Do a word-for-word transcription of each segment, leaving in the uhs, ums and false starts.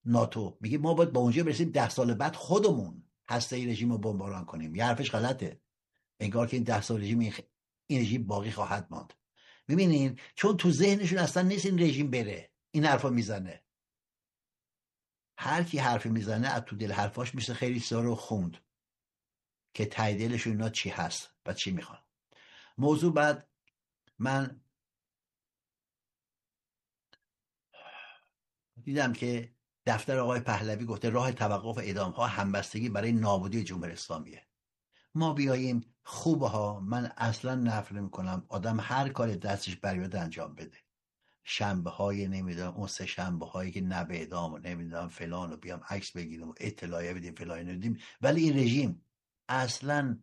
ناتو میگه ما باید با اونجا برسیم ده سال بعد خودمون هسته ای رژیم رو بمباران کنیم. یه حرفش غلطه. انگار که این ده سال رژیم این, خ... این رژیم باقی خواهد ماند. میبینین چون تو ذهنشون اصلا نیست این رژیم بره، این حرفا میزنه. هر کی حرفی میزنه از تو دل حرفاش میشه خیلی سا رو خوند که ته دلشون اینا چی هست و چی میخوان. موضوع بعد من دیدم که دفتر آقای پهلوی گفته راه توقف اعدام ها همبستگی برای نابودی جمهوری اسلامیه. ما بیاییم خوبه ها، من اصلا نفر میکنم آدم هر کاری دستش بریاد انجام بده. شنبه های نمیدونم اون سه شنبه هایی که نبه اعدام و نمیدونم فلان و بیام عکس بگیریم و اطلاعیه بدیم فلان ندیم، ولی این رژیم اصلا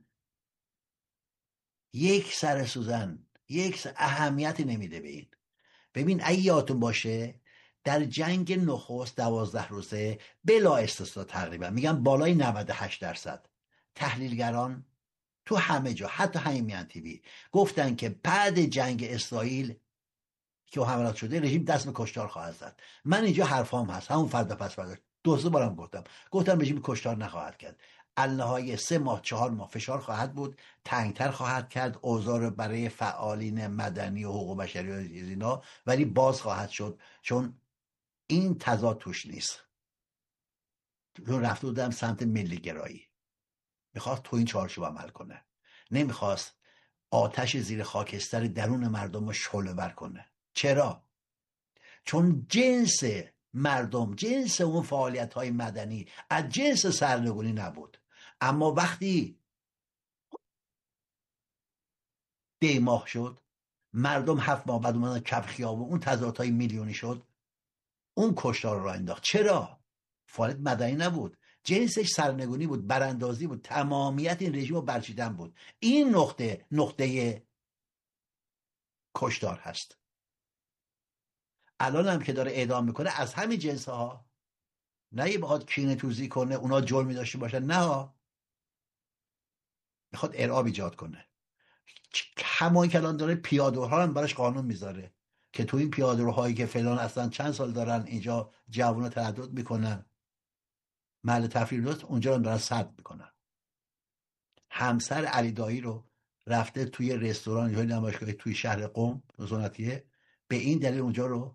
یک سر سوزن یک سر اهمیتی نمیده به این. ببین اگه یادتون باشه در جنگ نخست دوازده روزه بلا استثنا تقریبا میگم بالای نود و هشت درصد تحلیلگران تو همه جا حتی همین میان تیوی گفتن که بعد جنگ اسرائیل که حملات شده رژیم دست به کشتار خواهد زد. من اینجا حرفام هست، همون فردا پس فردا دو سه بارم گفتم گفتم رژیم کشتار نخواهد کرد. النهایه سه ماه چهار ماه فشار خواهد بود، تنگتر خواهد کرد اوضاع رو برای فعالین مدنی و حقوق بشری و اینا، ولی باز خواهد شد چون این تضاد توش نیست. چون رفته بودم سمت ملی گرایی، میخواست تو این چارچوب عمل کنه، نمیخواست آتش زیر خاکستر درون مردم رو شعله ور کنه. چرا؟ چون جنس مردم، جنس اون فعالیت های مدنی از جنس سرنگونی نبود. اما وقتی دی ماه شد، مردم هفت ماه بعد اومدن کف خیابون، اون تظاهرات میلیونی شد، اون کشتار رو انداخت. چرا؟ فعالیت مدنی نبود، جنسش سرنگونی بود، براندازی بود، تمامیت این رژیم رو برچیدن بود. این نقطه نقطه کشتار هست. الان هم که داره اعدام میکنه از همین جنس ها، نه یه بخواد کینه توزی کنه اونا جرمی داشته باشن، نه، میخواد ارعاب ایجاد کنه. همون که الان داره پیاده‌ها هم براش قانون میذاره که تو این پیاده‌روهایی که فلان اصلا چند سال دارن اینجا جوونا تردد میکنن، محل تفریح دوست اونجا هم دارن سد میکنن. همسر علی دایی رو رفته توی رستوران جای نمایشگاهی توی شهر قم سنتیه، به این دلیل اونجا رو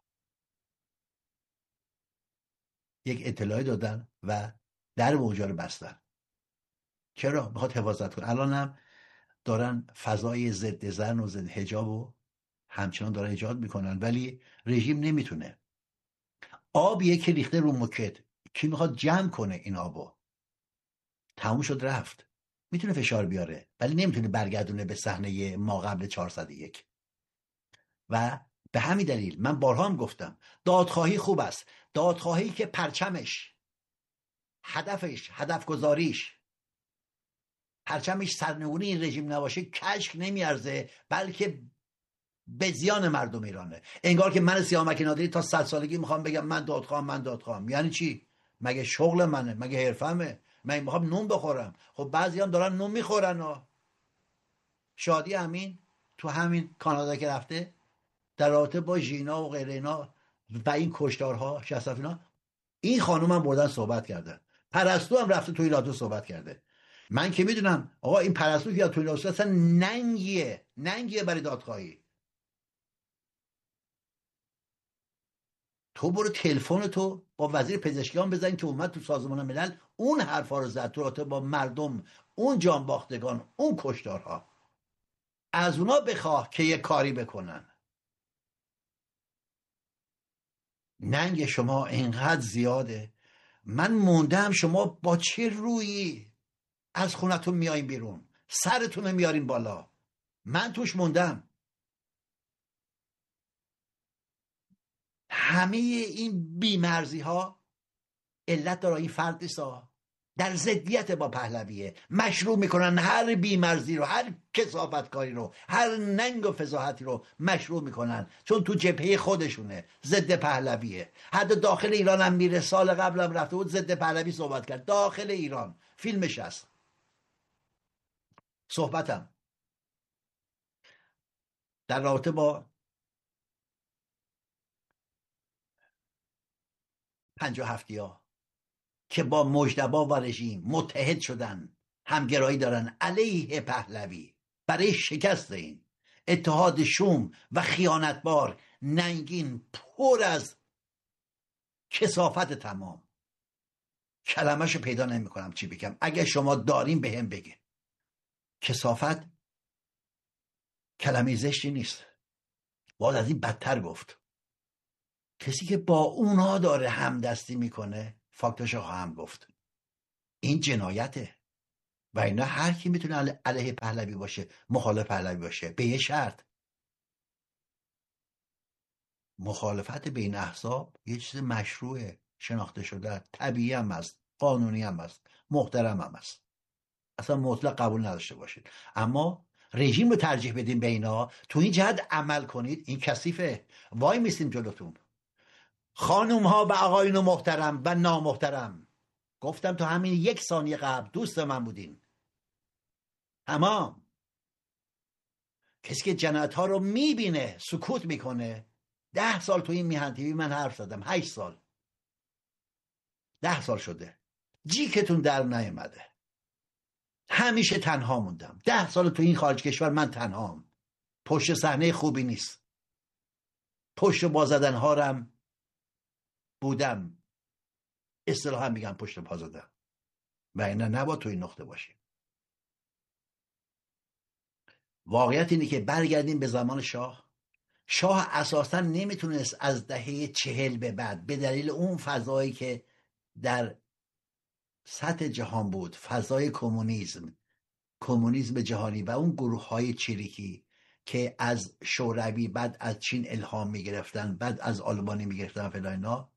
یک اطلاعی دادن و در اونجا رو بستن. چرا؟ میخواد حفاظت کنه. الان هم دارن فضای ضد زن و ضد حجاب و همچنان دارن ایجاد میکنن، ولی رژیم نمیتونه. آب یکی ریخته رو موکت، کی میخواد جمع کنه این آبو؟ تموم شد رفت. میتونه فشار بیاره ولی نمیتونه برگردونه به صحنه ما قبل چهارصد و یک. و به همین دلیل من بارها هم گفتم دادخواهی خوب است، دادخواهی که پرچمش، هدفش، هدف گذاریش، پرچمش سرنگونی این رژیم نباشه کشک نمیارزه، بلکه به زیان مردم ایرانه. انگار که من سیامک نادری تا صد سالگی میخوام بگم من دادخواهم من دادخواهم. یعنی چی؟ مگه شغل منه؟ مگه حرفمه؟ من میخوام نون بخورم. خب بعضی هم دارن نون میخورن ها. شادی امین تو همین کانادا که رفته در رابطه با ژینا و غیر اینا و این کشتارها شصت اینا، این خانوم هم بردن صحبت کردن. پرستو هم رفته توی لاتو صحبت کرده. من که میدونم آقا این پرستو که توی لاتو اصلا ننگیه، ننگیه برای دادخواهی. تو برو تلفن تو با وزیر پزشکی هم بزن که اومد تو سازمان ملل اون حرفا رو زد تو رابطه با مردم، اون جانباختگان، اون کشتارها. از اونا بخواه که یه کاری بکنن. ننگ شما اینقدر زیاده، من موندم شما با چه رویی از خونتون میایین بیرون، سرتون میارین بالا. من توش موندم. همه این بیمرزی ها علت داره این فرد نیستا، در ضدیت با پهلویه. مشروع میکنن هر بیمرزی رو، هر کثافتکاری رو، هر ننگ و فضاحتی رو مشروع میکنن چون تو جبهه خودشونه، ضد پهلویه. حتی داخل ایران هم میره، سال قبلم رفته بود ضد پهلوی صحبت کرد داخل ایران، فیلمش هست. صحبتم در رابطه با پنجاه هفتی ها که با مجتبی و رژیم متحد شدن، همگرایی دارن علیه پهلوی برای شکست این اتحاد شوم و خیانتبار، ننگین، پر از کثافت تمام. کلمه‌شو پیدا نمی کنم چی بگم. اگه شما دارین به هم بگه. کثافت کلمه زشتی نیست، باید از این بدتر گفت. کسی که با اونها داره همدستی میکنه فاکتاشو خواهم گفت. این جنایته و اینا هر کی میتونه علیه پهلوی باشه، مخالف پهلوی باشه، به یه شرط. مخالفت بین احزاب یه چیز مشروعه، شناخته شده، طبیعی هم هست، قانونی هم هست، محترم هم هست، اصلا مطلق قبول نداشته باشید. اما رژیم رو ترجیح بدین به اینا، تو این جهت عمل کنید، این کثیفه. وای میستیم جلوتون. خانوم ها و آقایون محترم و نامحترم، گفتم تو همین یک ثانیه قبل دوست من بودین. تمام. کسی که جنایت ها رو میبینه سکوت میکنه. ده سال تو این میهن تیوی من حرف زدم، هشت سال، ده سال شده جیکتون در نیامده. همیشه تنها موندم. ده سال تو این خارج کشور من تنهام. پشت صحنه خوبی نیست. پشت با زدن هارم بودم، اصطلاحا میگم پشت پا زدم، و اینا نباید تو این نقطه باشیم. واقعیت اینه که برگردیم به زمان شاه. شاه اساسا نمیتونست از دهه چهل به بعد به دلیل اون فضایی که در سطح جهان بود، فضای کمونیسم، کمونیسم جهانی و اون گروه های چریکی که از شوروی بعد از چین الهام میگرفتن، بعد از آلمانی میگرفتن فلان،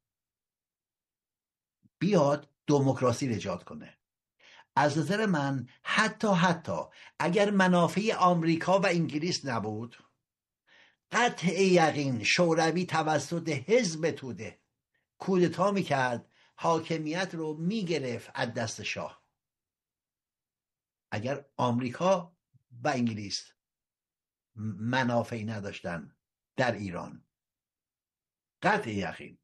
بیاد دموکراسی رو ایجاد کنه. از نظر من حتی حتی اگر منافع آمریکا و انگلیس نبود، قطع یقین شوروی توسط حزب توده کودتا میکرد، حاکمیت رو میگرفت از دست شاه. اگر آمریکا و انگلیس منافعی نداشتن در ایران، قطع یقین.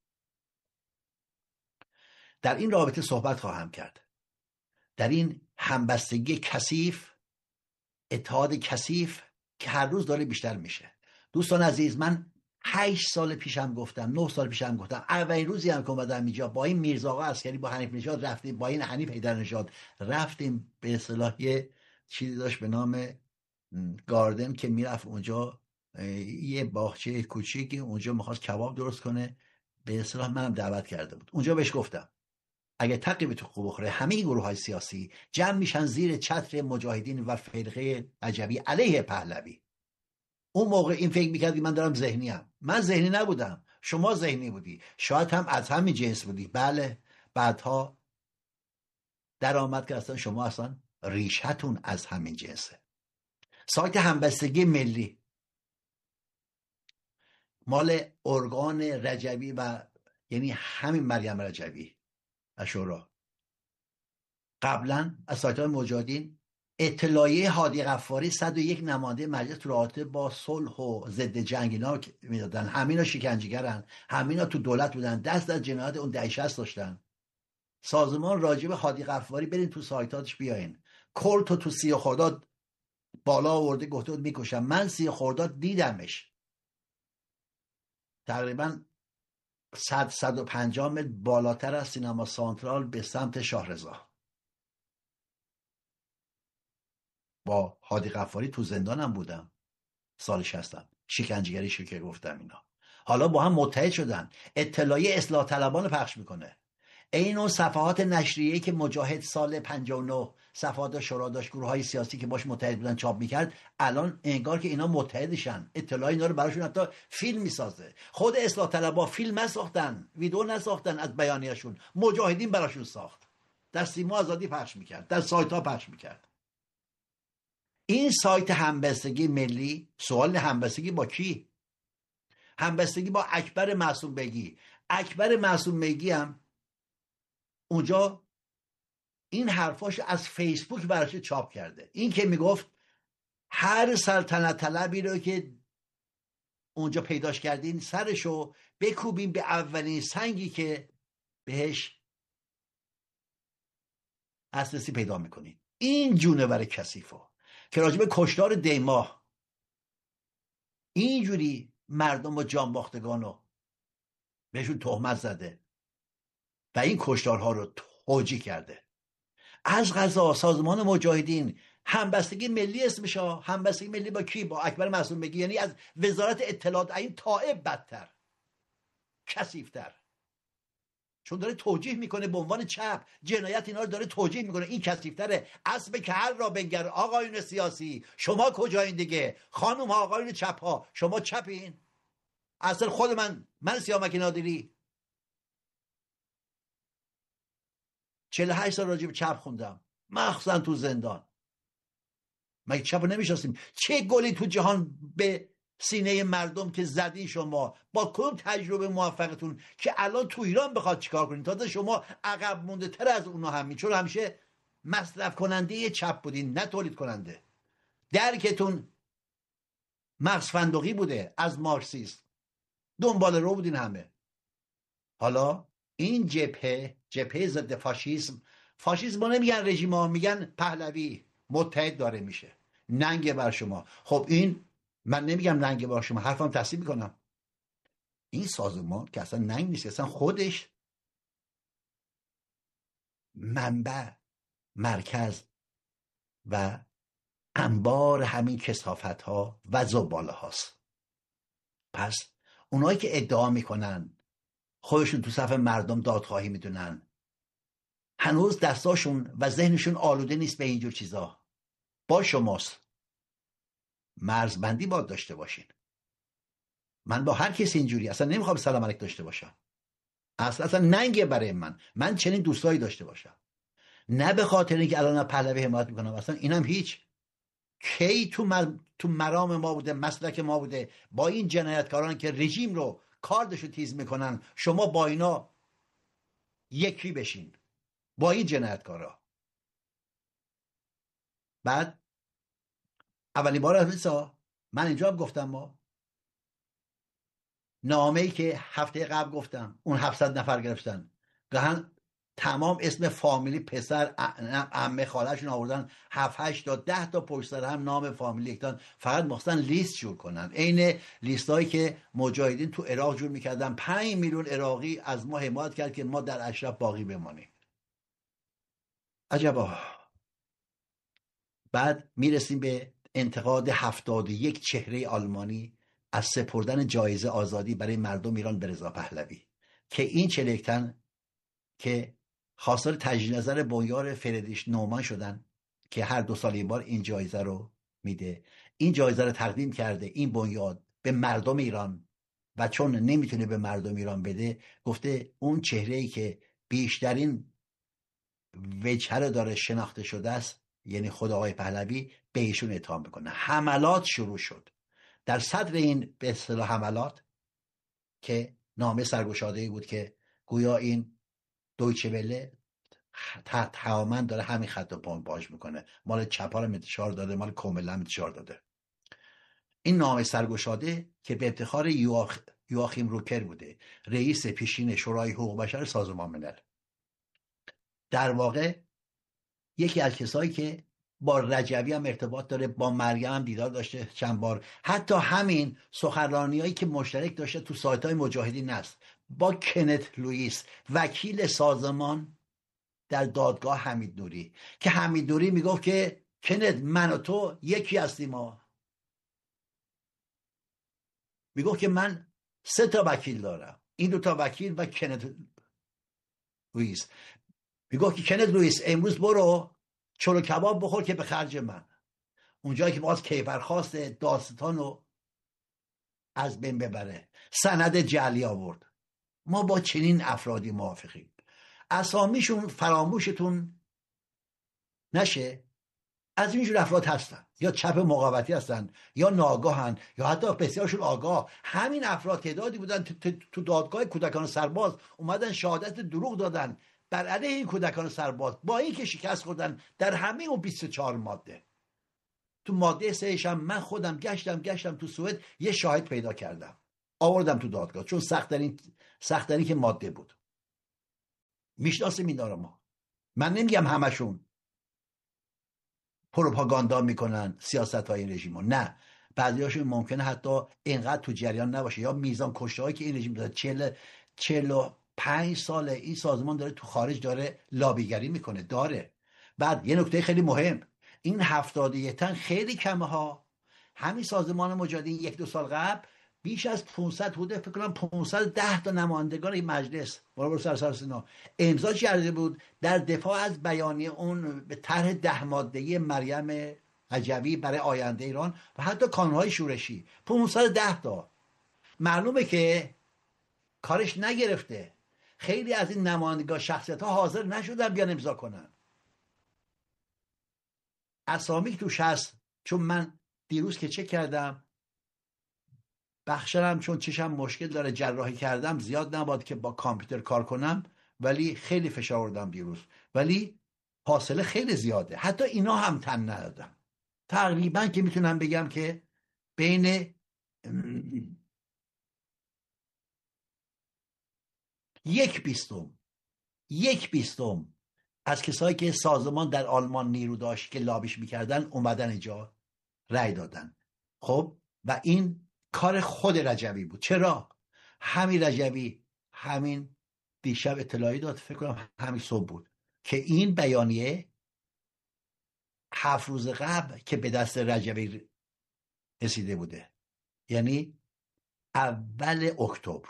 در این رابطه صحبت خواهم کرد، در این همبستگی کثیف، اتحاد کثیف که هر روز داره بیشتر میشه. دوستان عزیز، من هشت سال پیشم گفتم، نه سال پیشم گفتم، اولین روزی هم که اومدم اینجا با این میرزا آقا عسکری، با حنیف نژاد رفتیم، با این حنیف حیدر نژاد رفتیم، به اصطلاح یه چیزی داشت به نام گاردن که میرفت اونجا، یه باغچه کوچیکی اونجا میخواست کباب درست کنه، به اصطلاح منم دعوت کرده بود. اونجا بهش گفتم اگه تقی به تو خوب بخوره، همه گروه های سیاسی جمع میشن زیر چتر مجاهدین و فرقه رجوی علیه پهلوی. اون موقع این فکر میکردی من دارم ذهنی ام. من ذهنی نبودم، شما ذهنی بودی، شاید هم از همین جنس بودی. بله، بعدها در آمد که اصلا شما اصلا ریشتون از همین جنسه. سایت همبستگی ملی مال ارگان رجوی و یعنی همین مریم رجوی و شورا. قبلا از سایت های مجاهدین اطلاعیه هادی غفاری صد و یک نماینده مجلس تو رابطه با صلح و ضد جنگ اینا میدادن. همینا شکنجهگرن، همینا تو دولت بودن، دست از جنایات اون دهه شصت داشتن. سازمان راجب هادی غفاری برین تو سایتاتش بیاین. کل تو تو سی خرداد بالا آورده گفته بود میکشم. من سی خرداد دیدمش، تقریبا صد صد و پنجاه متر بالاتر از سینما سانترال به سمت شاهرضا. با هادی غفاری تو زندانم بودم سال شصتم، شکنجهگری شو که گفتم اینا. حالا با هم متحد شدن، اطلاعیه اصلاح طلبان پخش میکنه. این اون صفحات نشریه‌ای که مجاهد سال پنجاه و نه صفحات شورا داشت، گروه های سیاسی که باش متحد بودن چاپ میکرد، الان انگار که اینا متحدشن، اطلاعی اینا رو براشون حتی فیلم میسازه. خود اصلاح طلبا فیلم نساختن، ویدیو نساختن از بیانیه‌شون، مجاهدین براشون ساخت، در سیما آزادی پخش میکرد، در سایت ها پخش میکرد. این سایت همبستگی ملی، سوال همبستگی با کی؟ همبستگی با اکبر معصوم بگی. اکبر معصوم بگی هم اونجا این حرفاش از فیسبوک براش چاپ کرده. این که میگفت هر سلطنت طلبی رو که اونجا پیداش کردین سرشو بکوبین به اولین سنگی که بهش دسترسی پیدا میکنید. این جونور کثیفا که راجب کشتار دیماه اینجوری مردم و جانباختگان رو بهشون تهمت زده و این کشتارها رو توجیه کرده. از قضا سازمان مجاهدین همبستگی ملی اسمش ها، همبستگی ملی با کی؟ با اکبر معصوم بگی، یعنی از وزارت اطلاعات این طائب بدتر، کثیف‌تر، چون داره توجیه میکنه به عنوان چپ جنایت اینا رو داره توجیه میکنه. این کثیف‌تره. اسب کهل را بنگر آقایون سیاسی، شما کجایین دیگه؟ خانم ها، آقایون چپ ها، شما چپین؟ اصلا خود من من سیامک نادری چهل و هشت سال راجع به چپ خوندم، مخصوصا تو زندان. مگه چپ رو نمیشناسیم؟ چه گلی تو جهان به سینه مردم که زدین شما با کدوم تجربه موفقتون که الان تو ایران بخواد چیکار کنین؟ تازه شما عقب مونده تر از اونا همین، چون همیشه مصرف کننده چپ بودین نه تولید کننده. درکتون مغز فندقی بوده از مارکسیسم، دنبال رو بودین همه. حالا این جبهه جبهه ضد فاشیسم، فاشیسم نمیگن رژیم ها، میگن پهلوی متحد داره میشه، ننگ بر شما. خب این من نمیگم ننگ بر شما، حرفم تصحیح میکنم. این سازمان که اصلا ننگ نیست، اصلا خودش منبع، مرکز و انبار همین کثافت ها و زباله هاست. پس اونایی که ادعا میکنن خودشون تو صف مردم دادخواهی میدونن، هنوز دستاشون و ذهنشون آلوده نیست به اینجور چیزا. با شماست. مرزبندی باید داشته باشین. من با هر کسی اینجوری اصلا نمیخوام سلام علیک داشته باشم، اصلا اصلا ننگه برای من من چنین دوستایی داشته باشم، نه به خاطر اینکه الان پهلوی حمایت میکنم، اصلا اینم هیچ. کی تو مر... تو مرام ما بوده، مسلک ما بوده با این جنایتکاران که رژیم رو کاردشو تیز میکنن شما با اینا یکی بشین، با این جنایتکارا. بعد اولین بار از من اینجا هم گفتم، ما نامه‌ای که هفته قبل گفتم اون هفتصد نفر گرفتن، گهن تمام اسم فامیلی پسر عمه خاله‌شون آوردن، هفت هشت تا ده تا پشت سر هم نام فامیلی یکتان، فقط مخصوصا لیست جور کنن، عین لیستایی که مجاهدین تو عراق جور میکردن. پنج میلیون عراقی از ما حمایت کرد که ما در اشرف باقی بمانیم. عجبا. بعد میرسیم به انتقاد هفتاد و یک چهره آلمانی از سپردن جایزه آزادی برای مردم ایران به رضا پهلوی، که این چلکتن که خواستار تجدید نظر بنیار فریدریش نومان شدن که هر دو سال یک بار این جایزه رو میده، این جایزه رو تقدیم کرده این بنیاد به مردم ایران و چون نمیتونه به مردم ایران بده، گفته اون چهره‌ای که بیشترین وجهه رو داره شناخته شده است، یعنی خود آقای پهلوی، به ایشون اتهام بکنه. حملات شروع شد. در صدر این به اصطلاح حملات که نامه سرگشاده‌ای بود که گویا این دویچه وله تماماً داره همین خط و پا باج میکنه، مال چپا رو انتشار داده، مال کومل هم انتشار داده. این نامه سرگشاده که به افتخار یواخ... یواخیم روکر بوده، رئیس پیشین شورای حقوق بشر سازمان ملل، در واقع یکی از کسایی که با رجوی هم ارتباط داره، با مریم هم دیدار داشته چند بار، حتی همین سخنرانیایی که مشترک داشته تو سایت های مجاهدین است با کنت لوئیس وکیل سازمان در دادگاه حمید نوری، که حمید نوری میگفت که کنت من و تو یکی هستیم. ما میگفت که من سه تا وکیل دارم، این دو تا وکیل و کنت لوئیس. میگفت که کنت لوئیس امروز برو چلو کباب بخور که به خرج من. اونجایی که باز کیفرخواست داستان رو از بین ببره، سند جعلی آورد. ما با چنین افرادی موافقیم. اسامیشون فراموشتون نشه. از اینجور افراد هستن، یا چپ مقاومتی هستن، یا ناگاهن، یا حتی بسیارشون آگاه. همین افراد تعدادی بودن تو دادگاه کودکان سرباز اومدن شهادت دروغ دادن بر علیه این کودکان سرباز، با این که شکست خوردن در همه اون بیست و چهار ماده. تو ماده سهش هم من خودم گشتم گشتم تو سوئد یه شاهد پیدا کردم، آوردم تو دادگاه، چون سخت‌ترین سخت‌ترین که ماده بود. میشناسیم اینا رو ما. من نمیگم همشون پروپاگاندا میکنن سیاست های رژیم ها، نه، بعضیاشون ممکنه حتی اینقدر تو جریان نباشه، یا میزان کشته هایی که این رژیم داره. چهل چهل و پنج ساله این سازمان داره تو خارج داره لابیگری میکنه داره. بعد یه نکته خیلی مهم، این هفتاد و یک تن خیلی کمه ها. همین سازمان مجاهدین یک دو سال قبل بیش از پانصد حدود فکر کنم پانصد و ده تا نمایندگان این مجلس برابر سر سر سنا امضا کرده بود در دفاع از بیانیه اون به طرح ده ماده‌ای مریم رجوی برای آینده ایران و حتی کانون‌های شورشی. پانصد و ده تا. معلومه که کارش نگرفته. خیلی از این نمایندگان شخصیت ها حاضر نشدن بیان امضا کنن. اسامی که توش هست، چون من دیروز که چک کردم بخشرم چون چشم مشکل داره جراحی کردم زیاد نباد که با کامپیوتر کار کنم، ولی خیلی فشار آوردم دیروز، ولی حاصله خیلی زیاده. حتی اینا هم تن ندادم. تقریبا که میتونم بگم که بین یک بیستم یک بیستم از کسایی که سازمان در آلمان نیرو داشت که لابیش میکردن اومدن اینجا رأی دادن. خب و این کار خود رجوی بود. چرا؟ همین رجوی همین دیشب اطلاعی داد، فکر کنم همین صبح بود، که این بیانیه هفت روز قبل که به دست رجوی رسیده بوده، یعنی اول اکتبر،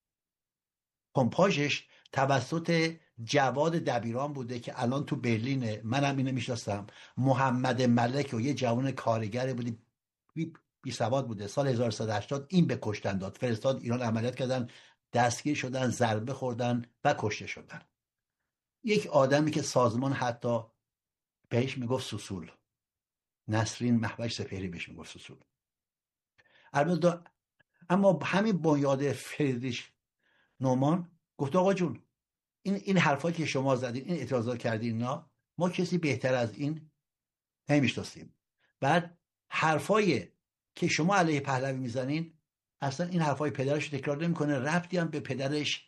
کمپاژش توسط جواد دبیران بوده که الان تو برلینه. منم اینو میشناسم. محمد ملک و یه جوان کارگر بودی بی, بی سواد بوده، سال هزار و سیصد و هشتاد این به کشتن داد، فرستاد ایران، عملیات کردن، دستگیر شدن، ضربه خوردن و کشته شدن. یک آدمی که سازمان حتی بهش میگفت سوسول، نسرین محوش سپهری بهش میگفت سوسول. البته اما همین بنیاد فریدریش نومان گفت آقا جون این این حرفایی که شما زدین، این اعتراضات کردین، اینا ما کسی بهتر از این نمیشناسیم. بعد حرفایی که شما علیه پهلوی میزنین اصلا این حرفای پدرش تکرار نمیکنه، ربطی هم به پدرش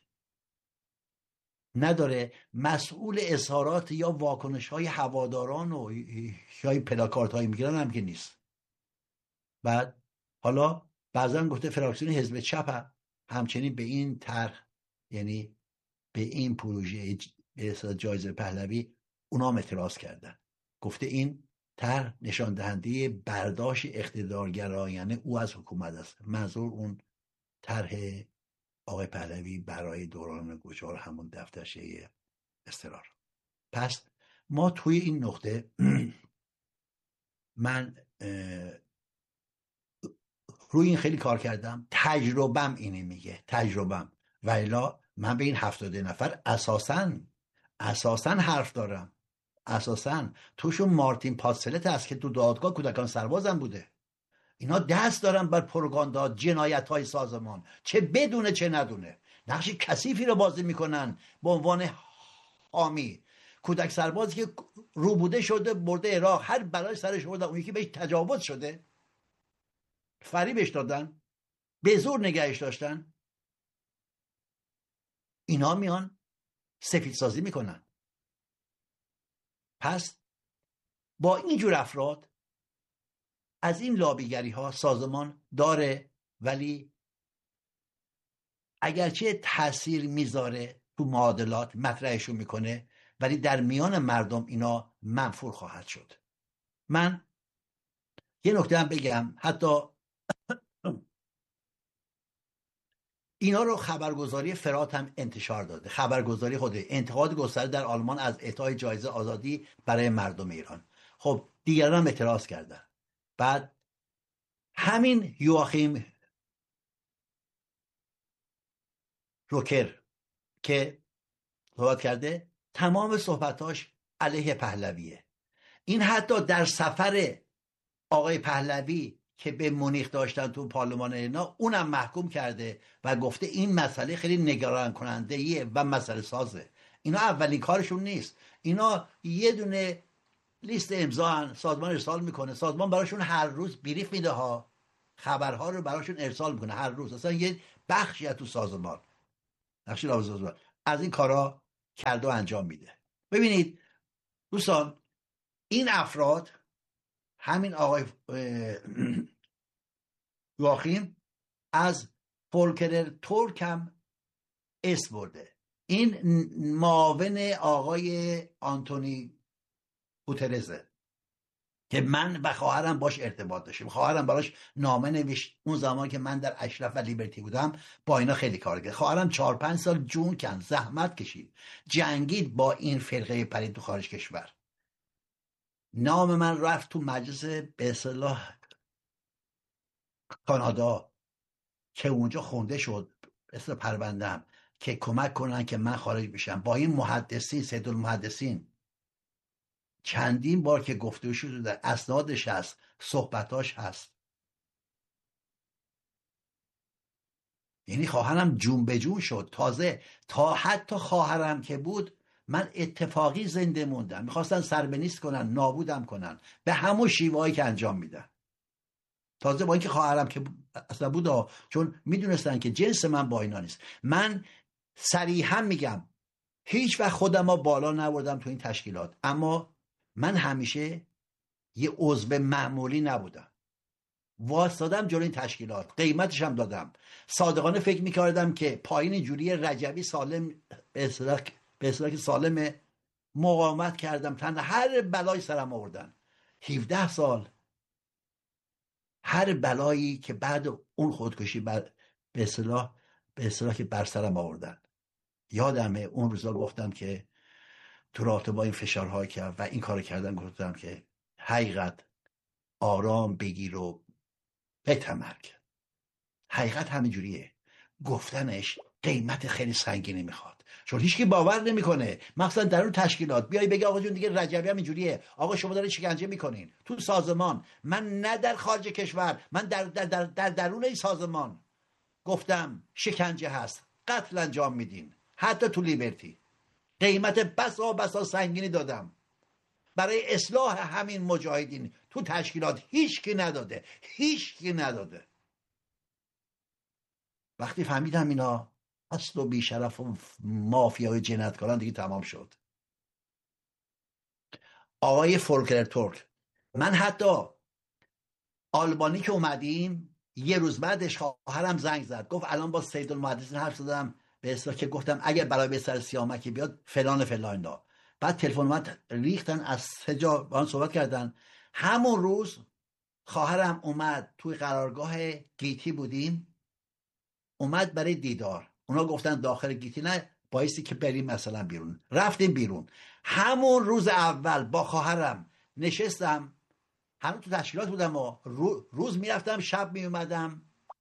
نداره. مسئول اظهارات یا واکنش های هواداران و یا پلاکارت های میگیرن هم که نیست. بعد حالا بعضا گفته فراکسیون حزب چپ همچنین به این طرح، یعنی به این پروژه به اصطلاح جایزه پهلوی اونا هم اعتراض کردن. گفته این طرح نشان دهنده برداشت اقتدارگرایانه او از حکومت است. منظور اون طرح آقای پهلوی برای دوران گذار همون دفترچه اضطرار. پس ما توی این نقطه من روی این خیلی کار کردم. تجربم اینه میگه، تجربم، و الا من به این هفتاد نفر اساساً اساساً حرف دارم. اساساً توشون مارتین پاسلت هست که تو دادگاه کودکان سربازم بوده. اینا دست دارن بر پروپاگاندا جنایت های سازمان، چه بدونه چه ندونه. نقش کثیفی رو بازی میکنن به عنوان حامی. کودک سربازی که روبوده شده برده عراق، هر بلای سرش آوردن، اون یکی بهش تجاوز شده، فریبش دادن، به زور نگهش داشتن. اینا میان سفید سازی میکنن. پس با اینجور افراد از این لابیگری ها سازمان داره، ولی اگرچه تاثیر میذاره تو معادلات مطرحشون میکنه، ولی در میان مردم اینا منفور خواهد شد. من یه نکته هم بگم، حتی اینا رو خبرگزاری فرات هم انتشار داده. خبرگزاری خود انتقاد گسترده در آلمان از اعطای جایزه آزادی برای مردم ایران. خب دیگران هم اعتراض کردن. بعد همین یواخیم روکر که صحبت کرده تمام صحبتاش علیه پهلویه. این حتی در سفر آقای پهلوی که به مونیخ داشتن تو پارلمان اینا اونم محکوم کرده و گفته این مسئله خیلی نگران کننده ایه و مسئله سازه. اینا اولین کارشون نیست. اینا یه دونه لیست امضا هن. سازمان ارسال میکنه، سازمان براشون هر روز بریف میده ها، خبرها رو براشون ارسال میکنه هر روز. اصلا یه بخشی از تو سازمان نقشی سازمان از این کارا کرده و انجام میده. ببینید دوستان، این افراد، همین آقای یواخیم از فولکرر تورک هم اسم برده. این معاون آقای آنتونی گوترزه که من و خواهرم باش ارتباط داشتیم. خواهرم براش نامه نوشت اون زمان که من در اشرف و لیبرتی بودم، با اینا خیلی کار کرد. خواهرم چهار پنج سال جون کند، زحمت کشید، جنگید با این فرقه پلید تو خارج کشور. نام من رفت تو مجلس به اصطلاح کانادا که اونجا خونده شد اسم پروندم که کمک کنن که من خارج بشم. با این محدثین، سید المحدثین، چندین بار که گفته شده در اسنادش هست، صحبتاش هست. یعنی خواهرم جون به جون شد. تازه تا حتی خواهرم که بود، من اتفاقی زنده موندم. میخواستن سربنیست کنن، نابودم کنن به همون شیوهایی که انجام میدن. تازه با اینکه خواهرم که اصلا بود، چون میدونستن که جنس من با اینا نیست. من صریحا میگم هیچ وقت خودم رو بالا نبردم تو این تشکیلات، اما من همیشه یه عضو معمولی نبودم. واسطادم جلوی این تشکیلات، قیمتش هم دادم. صادقانه فکر میکردم که پایین جوری رجبی سالم به اصطلاح به اصطلاح که سالمه، مقاومت کردم، تن هر بلای سرم آوردن. هفده سال هر بلایی که بعد اون خودکشی بر به اصطلاح به اصطلاح که بر سرم آوردن. یادمه اون روزا گفتم که تو رابطه با این فشارها کرد و این کارو کردم، گفتم که حقیقت آرام بگیر و بتمرگ. حقیقت همینجوریه، گفتنش قیمت خیلی سنگینی میخواد، چون هیچکی باور نمیکنه. مثلا در اون تشکیلات بیای بگی آقا جون دیگه رجبی هم اینجوریه، آقا شما دارید شکنجه میکنین تو سازمان. من نه در خارج کشور، من در در در, در درون این سازمان گفتم شکنجه هست، قتل انجام میدین، حتی تو لیبرتی. قیمت بسا بسا سنگینی دادم برای اصلاح همین مجاهدین. تو تشکیلات هیچکی نداده، هیچکی نداده. وقتی فهمیدم اینا اصل و بیشرف و مافیای جنایتکاران، دیگه تمام شد. آقای فولکرر تورک، من حتی آلبانی که اومدیم یه روز بعدش خواهرم زنگ زد، گفت الان با سید المحدثین حرف زدم، به اصطلاح که گفتم اگر برای به سر سیامکی بیاد فلان فلان دا. بعد تلفن اومد، ریختن از سه جا با هم صحبت کردن. همون روز خواهرم اومد توی قرارگاه گیتی بودیم، اومد برای دیدار. اونا گفتن داخل گیتی نه، بایستی که بریم مثلا بیرون. رفتیم بیرون. همون روز اول با خواهرم نشستم، هنوز تو تشکیلات بودم و روز میرفتم شب میومدم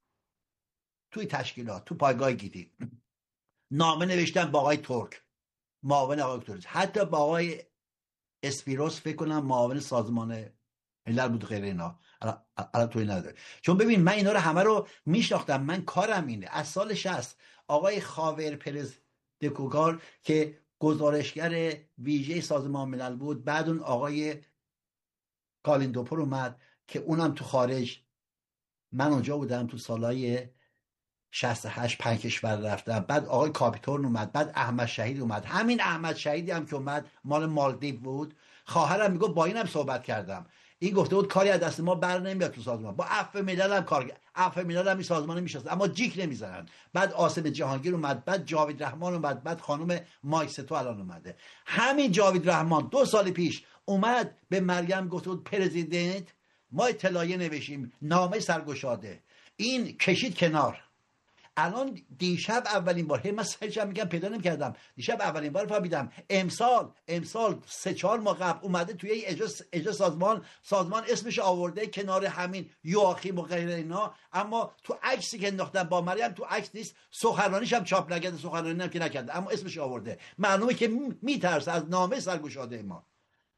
توی تشکیلات تو پایگاه گیتی، نامه نوشتم با آقای ترک، معاون آقای ترک، حتی با آقای اسپیروس فکر کنم معاون سازمان ملل بود، غیر اینا الان توی نداره. چون ببین من اینا رو همه رو میشناختم، من کارم اینه. از سال شصت آقای خاور پرز دکوگار که گزارشگر ویژه سازمان ملل بود، بعد اون آقای کالیندوپور اومد که اونم تو خارج، من اونجا بودم تو سالهای شصت و هشت پنج کشور رفتم. بعد آقای کاپیتون اومد، بعد احمد شهید اومد. همین احمد شهیدی هم که اومد مال مالدیو بود. خواهرم میگه با اینم صحبت کردم، این گفته بود کاری از دست ما بر نمیاد تو سازمان. با عفو ملل هم کار، عفو ملل هم این سازمان میشناسه اما جیک نمیزنن. بعد آصف جهانگیر اومد، بعد جاوید رحمان اومد، بعد خانم مایستو الان اومده. همین جاوید رحمان دو سال پیش اومد به مریم گفته بود پرزیدنت ما اطلاعیه نوشیم، نامه سرگشاده، این کشید کنار. الان دیشب اولین بار، من سرچم میگم پیدا نمی‌کردم، دیشب اولین بار فهمیدم امسال امسال سه چهار ماه قبل اومده توی اجرا اجرا سازمان سازمان اسمش آورده کنار همین یواخیم و غیر اینا، اما تو عکسی که انداختن با مریم تو عکس نیست، سخنرانیش هم چاپ نکرده، سخنرانی هم که نکرده، اما اسمش آورده. معلومه که میترسه از نامه سرگشاده ما.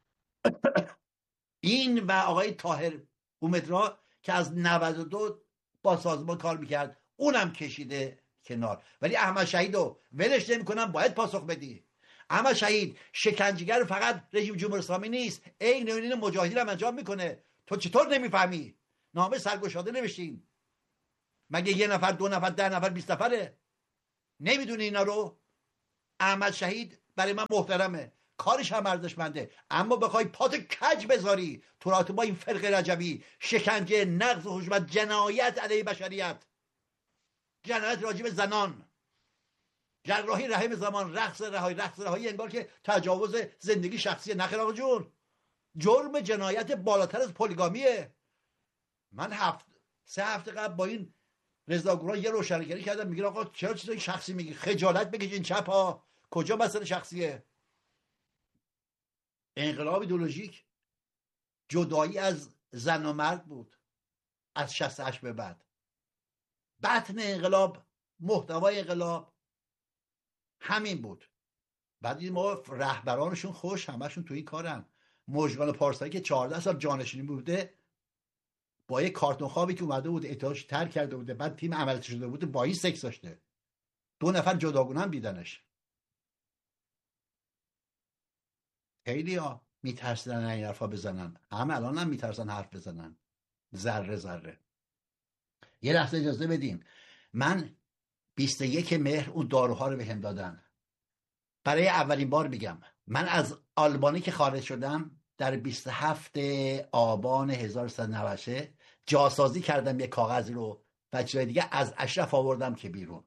این و آقای طاهر اومدرا که از نود و دو با سازمان کار میکرد، اونم کشیده کنار. ولی احمد شهیدو ولش نمیکنن، باید پاسخ بدی. احمد شهید شکنجهگر فقط رژیم جمهوری اسلامی نیست، این این مجاهدین هم انجام میکنه. تو چطور نمیفهمی؟ نامه سرگشاده نوشتین، مگه یه نفر دو نفر ده نفر بیست نفره؟ نمیدونی اینا رو؟ احمد شهید برای من محترمه، کارش هم ارزشمنده، اما بخوای پات کج بذاری تو با این فرق رجبی، شکنجه، نقض حرمت، جنایت علیه بشریت، جنایت راجب زنان، جراحی رحم زمان، رقص رهایی، رقص رهایی انگار که تجاوز زندگی شخصی. نخیر آقا جون، جرم جنایت بالاتر از پلیگامیه. من هفت سه هفته قبل با این رضا گوران یه روشنگری کردم، میگه آقا چرا چیزای شخصی میگی؟ خجالت بکشین چپ ها، کجا مسئله شخصیه؟ انقلاب ایدئولوژیک جدایی از زن و مرد بود از شصت و هشت به بعد. بطن انقلاب، محتوای انقلاب همین بود. بعد ما رهبرانشون خوش همشون تو این کارن. مژگان پارسایی که چهارده سال جانشینی بوده، با یه کارتون خوابی که اومده بود اتحادش ترک کرده بوده، بعد تیم عملیاتی شده بوده، با این سکس داشته. دو نفر جداگونه هم دیدنش. خیلی ها میترسن این حرفا بزنن، همه الان هم میترسن حرف بزنن ذره ذره. یه لحظه اجازه بدین. من بیست و یک مهر اون داروها رو بهم دادن. برای اولین بار میگم من از آلبانی که خارج شدم در بیست و هفت آبان هزار و سیصد و نود و سه جاسازی کردم یه کاغذی رو و چیزای دیگه از اشرف آوردم که بیرون.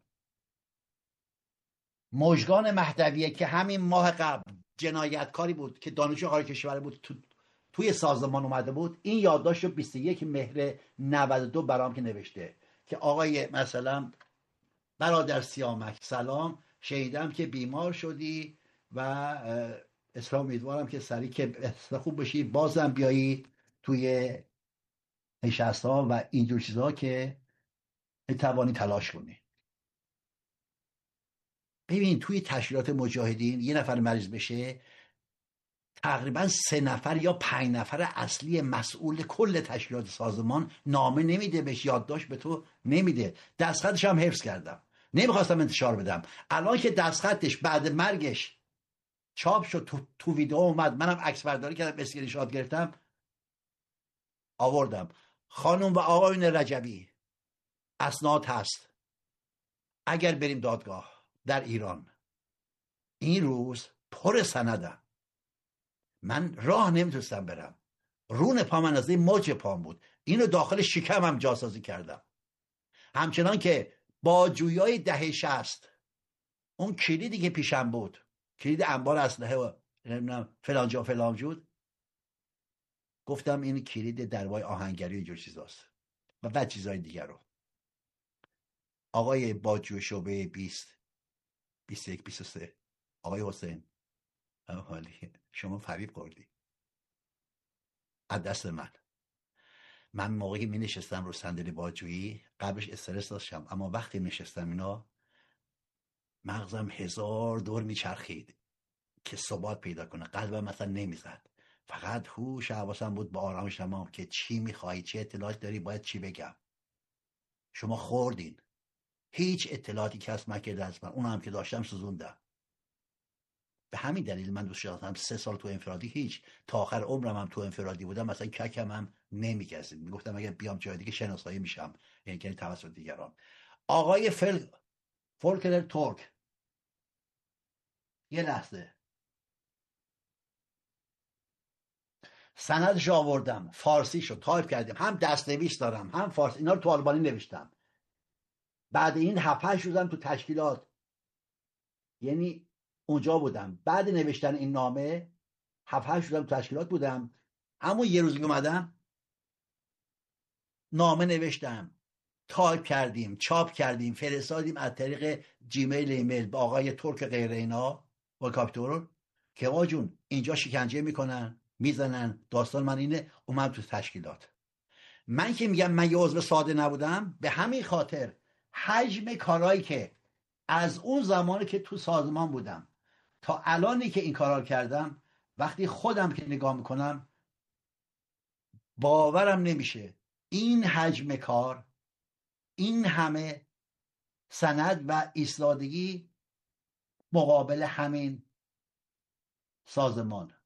مژگان مهدویه که همین ماه قبل جنایتکاری بود که دانشجو خارج کشور بود، تو توی سازمان اومده بود، این یادداشت رو بیست و یک مهر نود و دو برام که نوشته که آقای مثلا برادر سیامک سلام، شنیدم که بیمار شدی و اصلا امیدوارم که سریع که خوب بشی بازم بیایی توی نشست ها و اینجور چیزها که توانی تلاش کنی. ببین توی تشکیلات مجاهدین یه نفر مریض بشه، تقریبا سه نفر یا پنج نفر اصلی مسئول کل تشکیلات سازمان نامه نمیده بهش، یادداشت به تو نمیده. دستخطش هم حفظ کردم، نمیخواستم انتشار بدم. الان که دستخطش بعد مرگش چاپ شد، تو, تو ویدیو اومد، منم عکس برداری کردم، اسکرین شات گرفتم آوردم. خانم و آقایون رجبی، اسناد هست. اگر بریم دادگاه در ایران این روز پر سندم. من راه نمیتونستم برم، رون پا من از این موج پام بود، اینو داخل شکمم جاسازی کردم. همچنان که با جویای دهه شصت اون کلیدی که پیشم بود، کلید انبار اسلحه و نمیدونم فلان جا فلان جود، گفتم این کلید دربای آهنگری و اینجور چیزاست و بعد چیزای دیگر رو. آقای باجو شعبه بیست بیست و یک بیست و سه، آقای حسین حالی شما فریب خوردی از دست من. من موقعی می نشستم رو صندلی باجویی، قبلش استرس داشتم، اما وقتی نشستم اینا مغزم هزار دور میچرخید که ثبات پیدا کنه، قلبم مثلا نمیزد، فقط هوش حواسم بود با آرامش تمام که چی میخوای، چه اطلاعات داری، باید چی بگم. شما خوردین، هیچ اطلاعاتی کسب نکرده از من، اون هم که داشتم سوزوندم. به همین دلیل من دوست داشتم سه سال تو انفرادی، هیچ تا آخر عمرم هم تو انفرادی بودم، مثلا ککم هم نمیگزید، میگفتم اگه بیام جای دیگه شناسایی میشم، یعنی که توسط دیگران. آقای فل فولکلر تورک، یه لحظه، سندش آوردم، فارسی شد، تایپ کردیم، هم دستنویس دارم هم فارسی، اینا رو تو آلبانی نوشتم. بعد این هفت هشت روزم تو تشکیلات، یعنی اونجا بودم، بعد نوشتن این نامه هفت هشت روزم تو تشکیلات بودم. همون یه روز اومدم نامه نوشتم، تایپ کردیم، چاپ کردیم، فرستادیم از طریق جیمیل ایمیل به آقای ترک غیر اینا و کاپیتور که آقا جون اینجا شکنجه میکنن میزنن، داستان من اینه، اومد تو تشکیلات. من که میگم من یه عضو ساده نبودم، به همین خاطر حجم کارهایی که از اون زمانی که تو سازمان بودم تا الانی که این کارا کردم، وقتی خودم که نگاه میکنم باورم نمیشه این حجم کار، این همه سند و ایستادگی مقابل همین سازمان.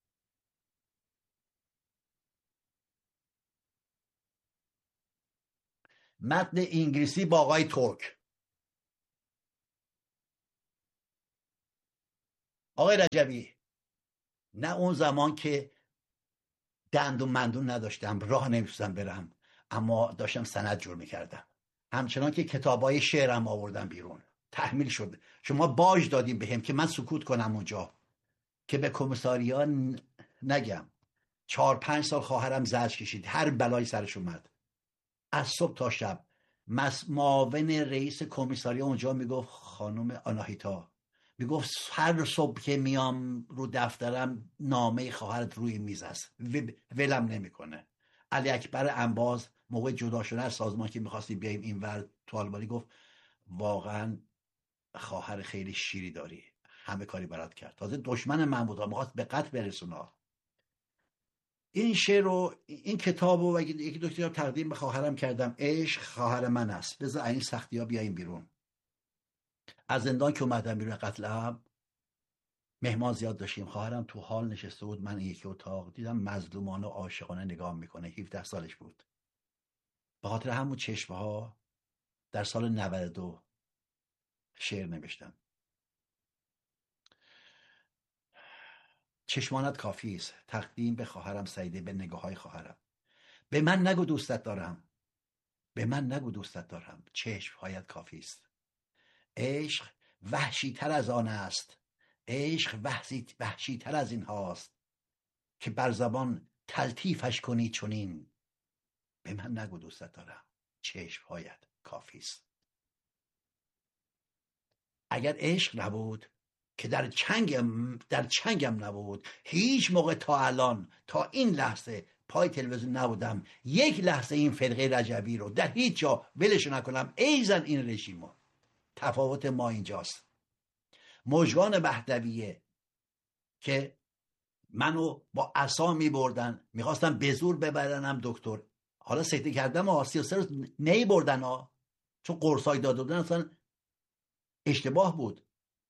متن انگلیسی با آقای ترک، آقای رجبی، نه اون زمان که دندون مندون نداشتم، راه نمیتونستم برم، اما داشتم سند جور میکردم. همچنان که کتابای شعرم آوردم بیرون، تحمیل شد. شما باج دادیم بهم که من سکوت کنم اونجا، که به کمیساریا نگم. چهار پنج سال خواهرم زجر کشید، هر بلایی سرش اومد، از صبح تا شب. معاون رئیس کمیساریا اونجا میگفت خانم آناهیتا، میگفت هر صبح که میام رو دفترم نامه خواهرت روی میز است، ولم نمیکنه. علی اکبر انباز موقع جدا شدن از سازمان که میخواستیم بیایم اینور تو آلمانی، گفت واقعا خواهر خیلی شیری داری، همه کاری برات کرد. تازه دشمن من بود، میخواست به قتل برسونه. این شعر رو، این کتاب رو یکی دو کتاب تقدیم به خواهرم کردم. عشق خواهر من است، بذار این سختی ها بیاییم بیرون. از زندان که اومدم بیرون قتلم، مهمان زیاد داشتیم. خواهرم تو حال نشسته بود، من یکی اتاق دیدم مظلومانه و عاشقانه نگاه میکنه. هفده سالش بود. به خاطر همون چشمه ها در سال نود و دو شعر نوشتم. چشمانت کافی است، تقدیم به خواهرم سعیده، به نگاه های خواهرم. به من نگو دوستت دارم، به من نگو دوستت دارم، چشمهایت کافی است. عشق وحشی تر از آن است، عشق وحشی تر از این هاست، که بر زبان تلطیفش کنی چنین. به من نگو دوستت دارم، چشمهایت کافی است. اگر عشق نبود، که در چنگم در چنگم نبود، هیچ موقع تا الان، تا این لحظه پای تلویزیون نبودم یک لحظه این فرقه رجبی رو در هیچ جا ولش نکنم، ایزن این رژیمو. تفاوت ما اینجاست. مژگان مهدویه که منو با عصا می بردن، میخواستم به زور ببرنم دکتر. حالا سکته کردم و سی و سه روز نی بردن ها، چون قرصای داده بودن اصلا اشتباه بود.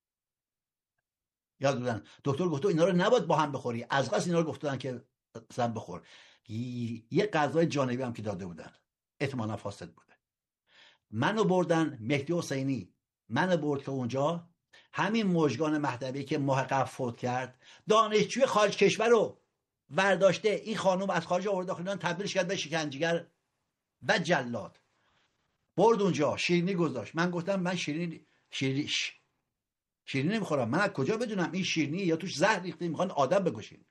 یاد بودن دکتر گفت اینا رو نباید با هم بخوری، از قصد اینا رو گفتن که زن بخور. یه غذای جانبی هم که داده بودن، احتمالاً فاسد بوده. منو بردن مهدی حسینی، منو برد که اونجا همین مژگان مهدوی که ماه قبل فوت کرد، دانشجوی خارج کشور رو ورداشته، این خانم از خارج آورد داخل ایران، تبدیلش کرد به شکنجهگر و جلاد. برد اونجا، شیرینی گذاشت. من گفتم من شیرینی شیرینی شیرینی نمیخورم، من از کجا بدونم این شیرینی یا توش زهر ریخته میخوان آدم بکشین.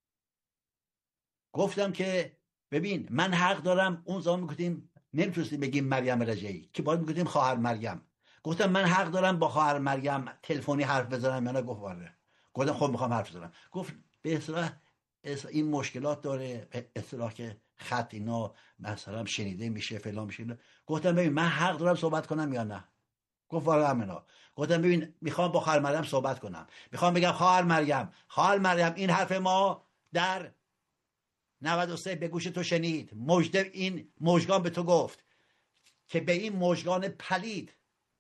گفتم که ببین من حق دارم، اون زمان میگفتیم نمیتونستیم بگیم مریم رجعی، که باید میگفتیم خواهر مریم. گفتم من حق دارم با خواهر مریم تلفنی حرف بزنم یا نه؟ گفت آره. گفتم خب میخوام حرف بزنم. گفت به اصطلاح این مشکلات داره، به اصطلاح که خط اینا مثلا شنیده میشه فلان میشه. گفتم ببین من حق دارم صحبت کنم یا نه؟ گفت آره امنا. گفتم ببین میخوام با خواهر مریم صحبت کنم، میخوام بگم خواهر مریم، خواهر مریم این حرف ما در نود و سه به گوش تو شنید، مژده این مژگان به تو گفت که به این مژگان پلید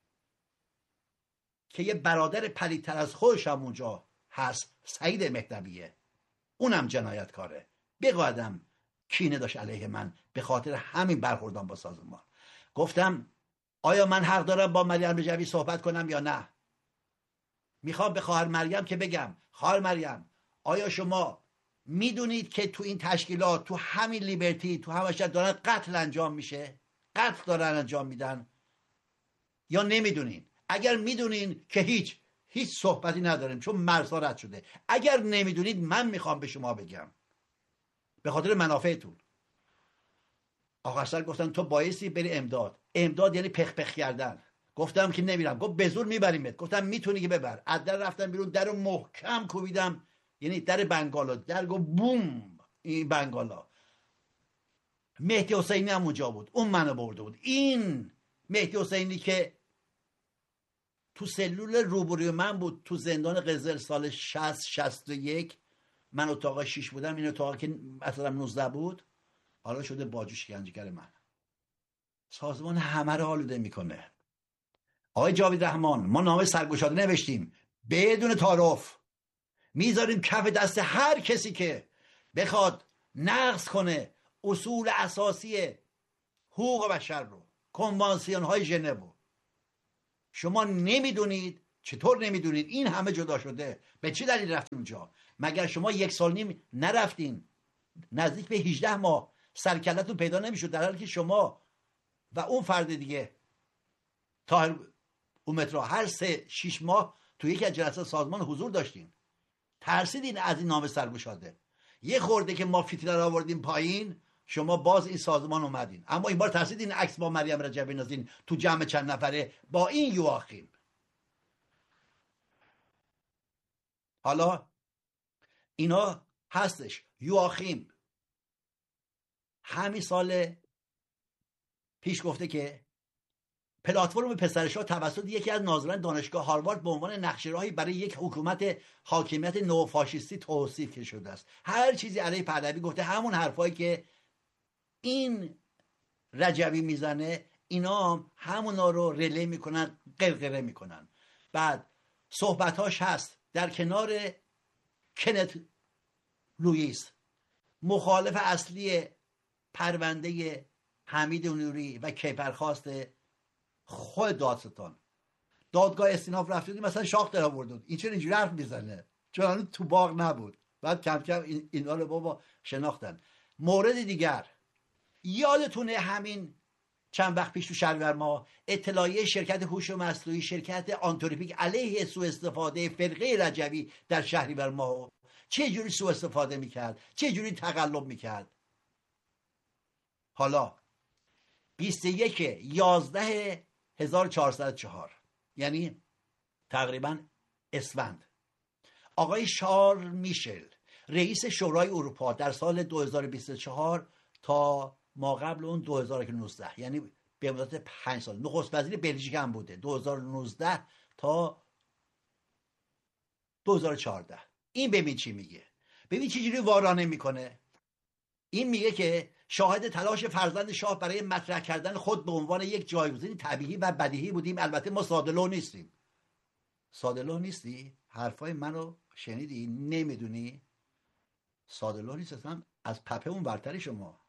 که یه برادر پلیدتر از خودش هم اونجا هست، سعید مهدویه، اونم جنایتکاره، بقدم کینه داشت علیه من به خاطر همین برخوردم با سازمان. گفتم آیا من حق دارم با مریم رجوی صحبت کنم یا نه؟ میخوام به خواهر مریم که بگم خواهر مریم، آیا شما میدونید که تو این تشکیلات، تو همین لیبرتی، تو همش دارن قتل انجام میشه، قتل دارن انجام میدن، یا نمیدونین؟ اگر میدونین که هیچ هیچ صحبتی نداریم، چون مرزها رد شده. اگر نمیدونید من میخوام به شما بگم به خاطر منافعتون. آخر سر گفتن تو بایستی بری امداد. امداد یعنی پخ پخ کردن. گفتم که نمیرم. گفت به زور میبریمت. گفتم میتونی که ببر. از در رفتم بیرون، در رو محکم کوبیدم، یعنی در بنگالا، در گو بوم، این بنگالا. مهدی حسینی هم اونجا بود، اون منو برده بود. این مهدی حسینی که تو سلول روبروی من بود، تو زندان قزل سال شصت شصت و یک، من اتاق شیش بودم، این اتاق که مثلا نوزده بود، حالا شده باجو شکنجهگر من. سازمان همه رو آلوده میکنه. آقای جاوید رحمان، ما نامه سرگشاده نوشتیم بدون تعارف، میذاریم کف دست هر کسی که بخواد نقض کنه اصول اساسی حقوق بشر رو، کنوانسیون های ژنو. شما نمیدونید چطور نمیدونید این همه جدا شده؟ به چه دلیل رفتین اونجا؟ مگر شما یک سال نیم نرفتین؟ نزدیک به هجده ماه سرکلتون پیدا نمیشد، در حالی که شما و اون فرد دیگه طاهر اومترا هر سه شیش ماه تو یکی از جلسات سازمان حضور داشتین. ترسیدین از این نام سرگشاده؟ یه خورده که ما فیتنه رو آوردیم پایین، شما باز این سازمان اومدین. اما این بار ترسیدین عکس با مریم رجبی نازین تو جمع چند نفره با این یواخیم. حالا اینا هستش. یواخیم همین سال پیش گفته که پلتفرم پسرشاه توسط یکی از ناظران دانشگاه هاروارد به عنوان نقشه‌راهی برای یک حکومت حاکمیت نوفاشیستی توصیف که شده است. هر چیزی علیه پهلوی گفته، همون حرفایی که این رجبی میزنه اینا همونا رو رله میکنن، قرقره میکنن. بعد صحبتاش هست در کنار کنت لوئیس، مخالف اصلی پرونده حمید نوری و کیپرخواست خود دادستان، دادگاه استیناف رفتید مثلا شاخ در آورد، این چرا اینجوری حرف میزنه؟ چون تو باغ نبود. بعد کم کم اینا رو بابا شناختن. مورد دیگر، یادتونه همین چند وقت پیش تو شهریور ما اطلاعیه شرکت هوش مصنوعی، شرکت آنتروپیک علیه سوء استفاده فرقه رجبی در شهریور ما چه جوری سوء استفاده میکرد، چه جوری تقلب میکرد؟ حالا بیست و یک یازده هزار و چهارصد و چهار، یعنی تقریبا اسفند، آقای شارل میشل رئیس شورای اروپا در سال دو هزار و بیست و چهار تا ما قبل اون دو هزار و نوزده، یعنی به مدت پنج سال، نخست وزیر بلژیک هم بوده دو هزار و نوزده تا دو هزار و چهارده. این ببین چی میگه، ببین چی جوری وارانه میکنه. این میگه که شاهد تلاش فرزند شاه برای مطرح کردن خود به عنوان یک جایگزین طبیعی و بدیهی بودیم. البته ما ساده‌لوح نیستیم. ساده‌لوح نیستی؟ حرفای منو شنیدی؟ نمیدونی؟ ساده‌لوح نیست، اصلا از پپه اون برتری شما.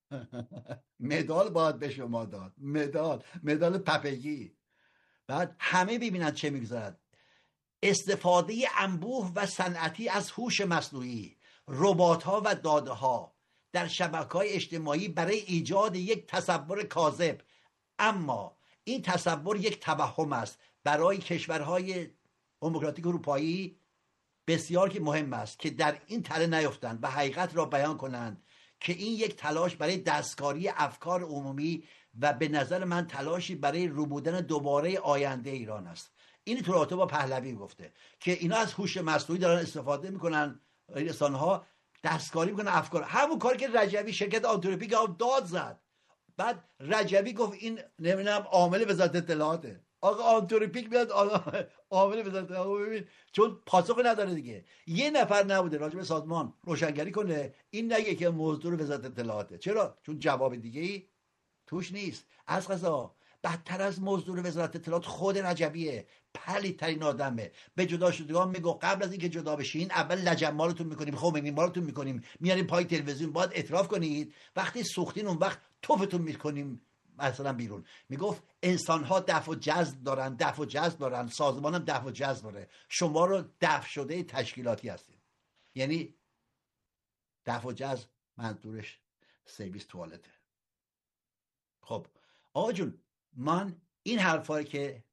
مدال باید به شما داد، مدال مدال پپگی. بعد همه ببینن چه میگذرد. استفاده انبوه و صنعتی از هوش مصنوعی، ربات‌ها و داده‌ها در شبکه‌های اجتماعی برای ایجاد یک تصور کاذب. اما این تصور یک توهم است. برای کشورهای دموکراتیک اروپایی بسیار که مهم است که در این تله نیفتند و حقیقت را بیان کنند که این یک تلاش برای دستکاری افکار عمومی و به نظر من تلاشی برای روبودن دوباره آینده ایران است. این تو رابطه با پهلوی گفته که اینا از هوش مصنوعی دارن استفاده میکنن، رسانه‌ها دستکاری میکنن افکار. همون کاری که رجبی شرکت آنتروپیک داد زد. بعد رجبی گفت این نمیدونم عامل وزارت اطلاعاته. آقا آنتروپیک میاد عامل وزارت اطلاعات، ببین چون پاسخ نداره دیگه. یه نفر نبوده راجع به سازمان روشنگری کنه این نگه که موضوع وزارت اطلاعاته. چرا؟ چون جواب دیگه ای توش نیست. از قضا بدتر از مزدور وزارت اطلاعات خود رجبیه، پلید ترین آدمه. به جدا شدگان میگو قبل از اینکه جدا بشین اول لجمالتون میکنیم، خمینیمالتون میکنیم، میاریم پای تلویزیون، باید اعتراف کنید. وقتی سوختین اون وقت توفتون میکنیم مثلا بیرون. میگفت انسان ها دفع و جذب دارن، دفع و جذب دارن، سازمان هم دفع و جذب داره. شما رو دفع شده تشکیلاتی هستید. یعنی دفع و جذب منظورش سرویس توالته. خب آقا جون، من این حرفایی که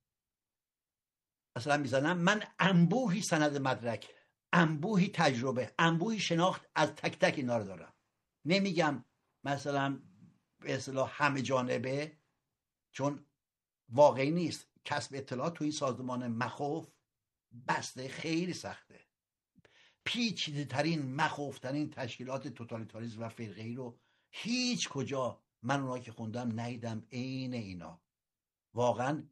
اصلا میزنم، من انبوهی سند مدرک، انبوهی تجربه، انبوهی شناخت از تک تک اینا رو دارم. نمیگم مثلا به اصطلاح همه جانبه، چون واقعی نیست. کسب اطلاعات تو این سازمان مخوف بسته خیلی سخته. پیچیده ترین مخوفترین تشکیلات توتالیتاریسم و فرقه‌ای رو هیچ کجا من اونایی که خوندم ندیدم عین اینا. واقعا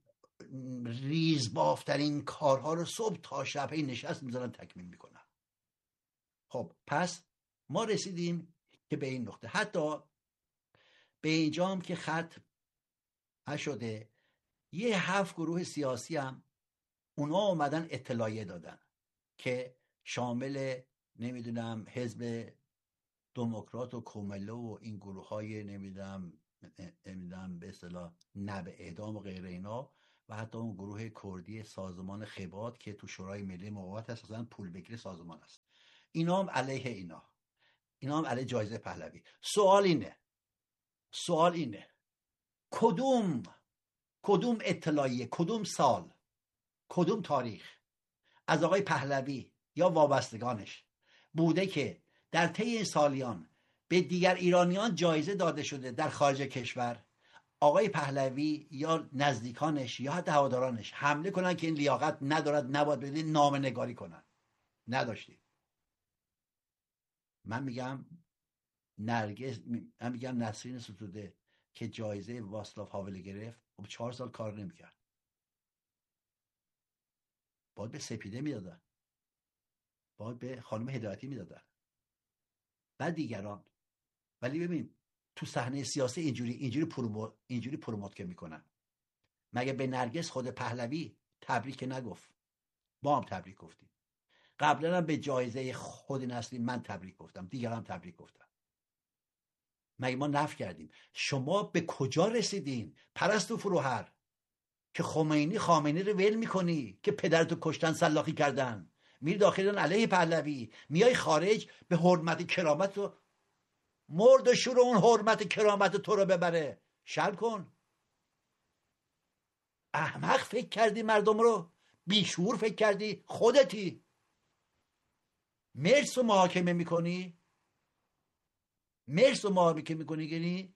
ریزبافترین کارها رو صبح تا شب این نشست میذارن تکمیل میکنن. خب پس ما رسیدیم که به این نقطه، حتی به اینجام که خط شده یه هفت گروه سیاسی هم اونا اومدن اطلاعیه دادن که شامل نمیدونم حزب دموکرات و کومله و این گروه های نمیدونم نمیدونم به اصطلاح نب اعدام و غیره اینا و حتی اون گروه کردی سازمان خبات که تو شورای ملی مقاومت هست اصلا پول بگیر سازمان است، اینا هم علیه اینا اینا هم علیه جایزه پهلوی. سوال اینه سوال اینه کدوم کدوم اطلاعیه، کدوم سال، کدوم تاریخ از آقای پهلوی یا وابستگانش بوده که در طی این سالیان به دیگر ایرانیان جایزه داده شده در خارج کشور، آقای پهلوی یا نزدیکانش یا حتی هوادارانش حمله کنن که این لیاقت ندارد نباید بده، نامه نگاری کنن؟ نداشتیم. من میگم نرگس من میگم نسرین ستوده که جایزه واسلاو هاول گرفت خب چهار سال کار نمیکرد، باید به سپیده میدادن، باید به خانم هدایتی میدادن و دیگران. ولی ببین تو صحنه سیاسی اینجوری اینجوری پروموت اینجوری پروموت که میکنن. مگه به نرگس خود پهلوی تبریک نگفت؟ با هم تبریک گفتیم. قبلا هم به جایزه خود نسلی من تبریک گفتم، دیگران تبریک گفتم. مگه ما نفی کردیم؟ شما به کجا رسیدین پرستو فروهر که خمینی خامنه‌ای رو ول میکنی که پدرتو کشتن سلاخی کردن، میری داخل علیه پهلوی، میای خارج به حرمت کرامت رو مرد و شور اون حرمت کرامت تو رو ببره شل کن. احمق فکر کردی مردم رو؟ بیشور فکر کردی؟ خودتی مرس رو محاکمه میکنی؟ مرس رو محاکمه میکنی گنی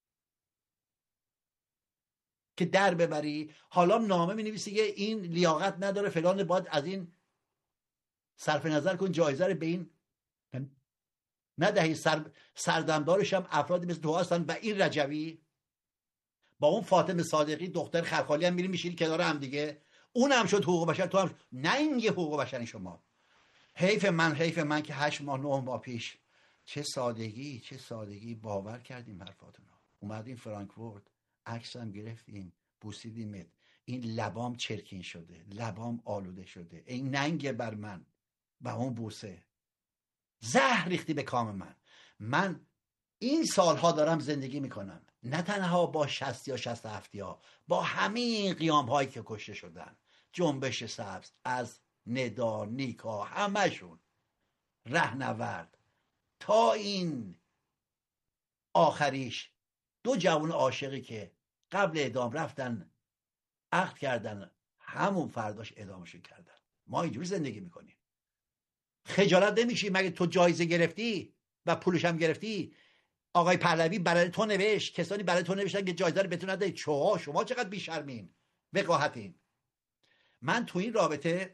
که در ببری. حالا نامه می نویسی که این لیاقت نداره فلان، باید از این صرف نظر کن، جایزه رو به این ندهی. سر سردمدارش هم افرادی مثل تو هستن و این رجوی با اون فاطمه صادقی دختر خرخالی هم میری میشینی کنار هم دیگه، اون هم شد حقوق بشر، تو هم شد. نه این یه حقوق بشری شما. حیف من حیف من که هشت ماه نه ماه پیش چه سادگی چه سادگی باور کردیم حرفاتونو، اومدیم فرانکفورت عکسم گرفتیم بوسیدیمت، این لبام چرکین شده، لبام آلوده شده، این ننگ بر من و اون بوسه زهر ریختی به کام من. من این سالها دارم زندگی میکنم، نه تنها با شصت یا شصت و هفت ها، با همه این قیام هایی که کشته شدن، جنبش سبز، از ندا نیکا، همشون رهنورد تا این آخریش دو جوان عاشقی که قبل اعدام رفتن عقد کردن، همون فرداش اعدامشون کردن. ما اینجوری زندگی میکنیم. خجالت نمیشی مگه تو جایزه گرفتی و پولش هم گرفتی؟ آقای پهلوی برای تو نوشت، کسانی برای تو نوشتن که جایزه رو بتون ندهید. شما شما چقدر بیشرمین، وقاحتین. من تو این رابطه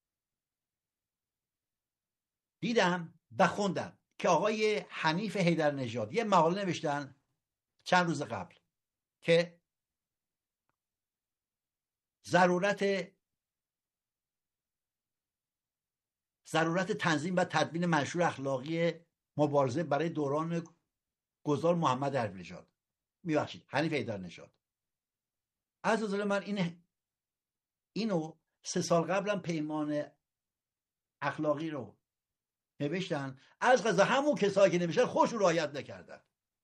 دیدم و خوندم که آقای حنیف حیدرنژاد یه مقاله نوشتن چند روز قبل که ضرورت ضرورت تنظیم و تدوین منشور اخلاقی مبارزه برای دوران گذار محمد حیدرنژاد، میبخشید حنیف حیدرنژاد. از نظر من این اینو سه سال قبلم پیمان اخلاقی رو نوشتن، از قضا همون کسایی که نوشتن خودشون رعایت نکردن.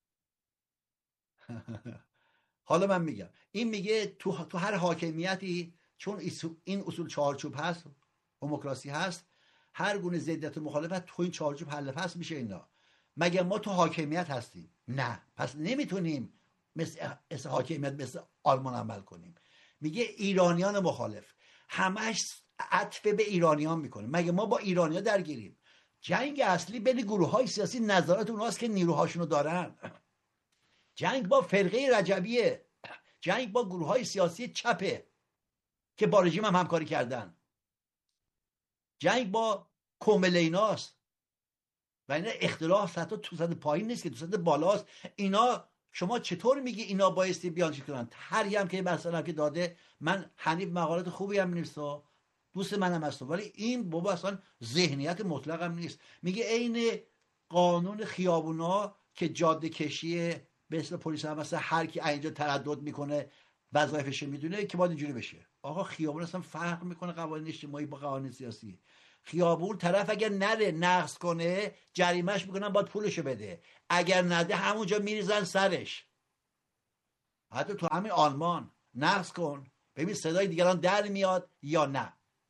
حالا من میگم این میگه تو تو هر حاکمیتی چون این اصول چارچوب هست، دموکراسی هست، هر گونه ضدیت و مخالفت تو این چارچوب حل فصل میشه. اینا مگه ما تو حاکمیت هستیم؟ نه، پس نمیتونیم مثل, مثل حاکمیت مثل آلمان عمل کنیم. میگه ایرانیان مخالف، همش عطف به ایرانیان میکنه. مگه ما با ایرانیا درگیریم؟ جنگ اصلی بین گروه های سیاسی نظارت اوناست که نیروهاشونو دارن. جنگ با فرقه رجبیه، جنگ با گروه های سیاسی چپه که با رژیم هم همکاری کردن، جنگ با کوملیناست. و اینا اختلاف حتی تو سطح پایین نیست که تو سطح بالاست. اینا شما چطور میگی اینا بایستی بیان چی کنن؟ هر هم که مثلا که داده، من حنیف مقالات خوبی هم نیست و دوست منم هست، ولی این بابا اصلا ذهنیت مطلق هم نیست. میگه عین قانون خیابونا که جاده کشی به اسم پلیس هم مثلا هر کی اینجا تردد میکنه وظایفش میدونه که باید اینجوری بشه. آقا خیابون اصلا فرق میکنه قوانین اجتماعی با قوانین سیاسی. خیابون طرف اگر نره نقض کنه جریمهش میکنن، باید پولشو بده، اگر نده همونجا میریزن سرش. حتی تو همین آلمان نقض کن ببین صدای دیگران در میاد یا نه.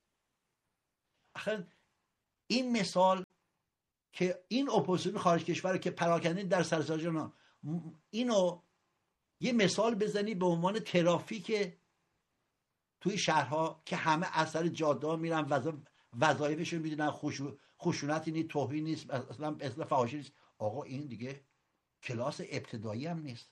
آخه این مثال که این اپوزیسیون خارج کشور که پراکنده در سرزاجان، اینو یه مثال بزنی به عنوان ترافیک توی شهرها که همه اثر جاده ها میرن، وظایفشون میدونن، خشونتی نیست، توهین نیست، اصلا اصلا فحاشی نیست. آقا این دیگه کلاس ابتدایی هم نیست.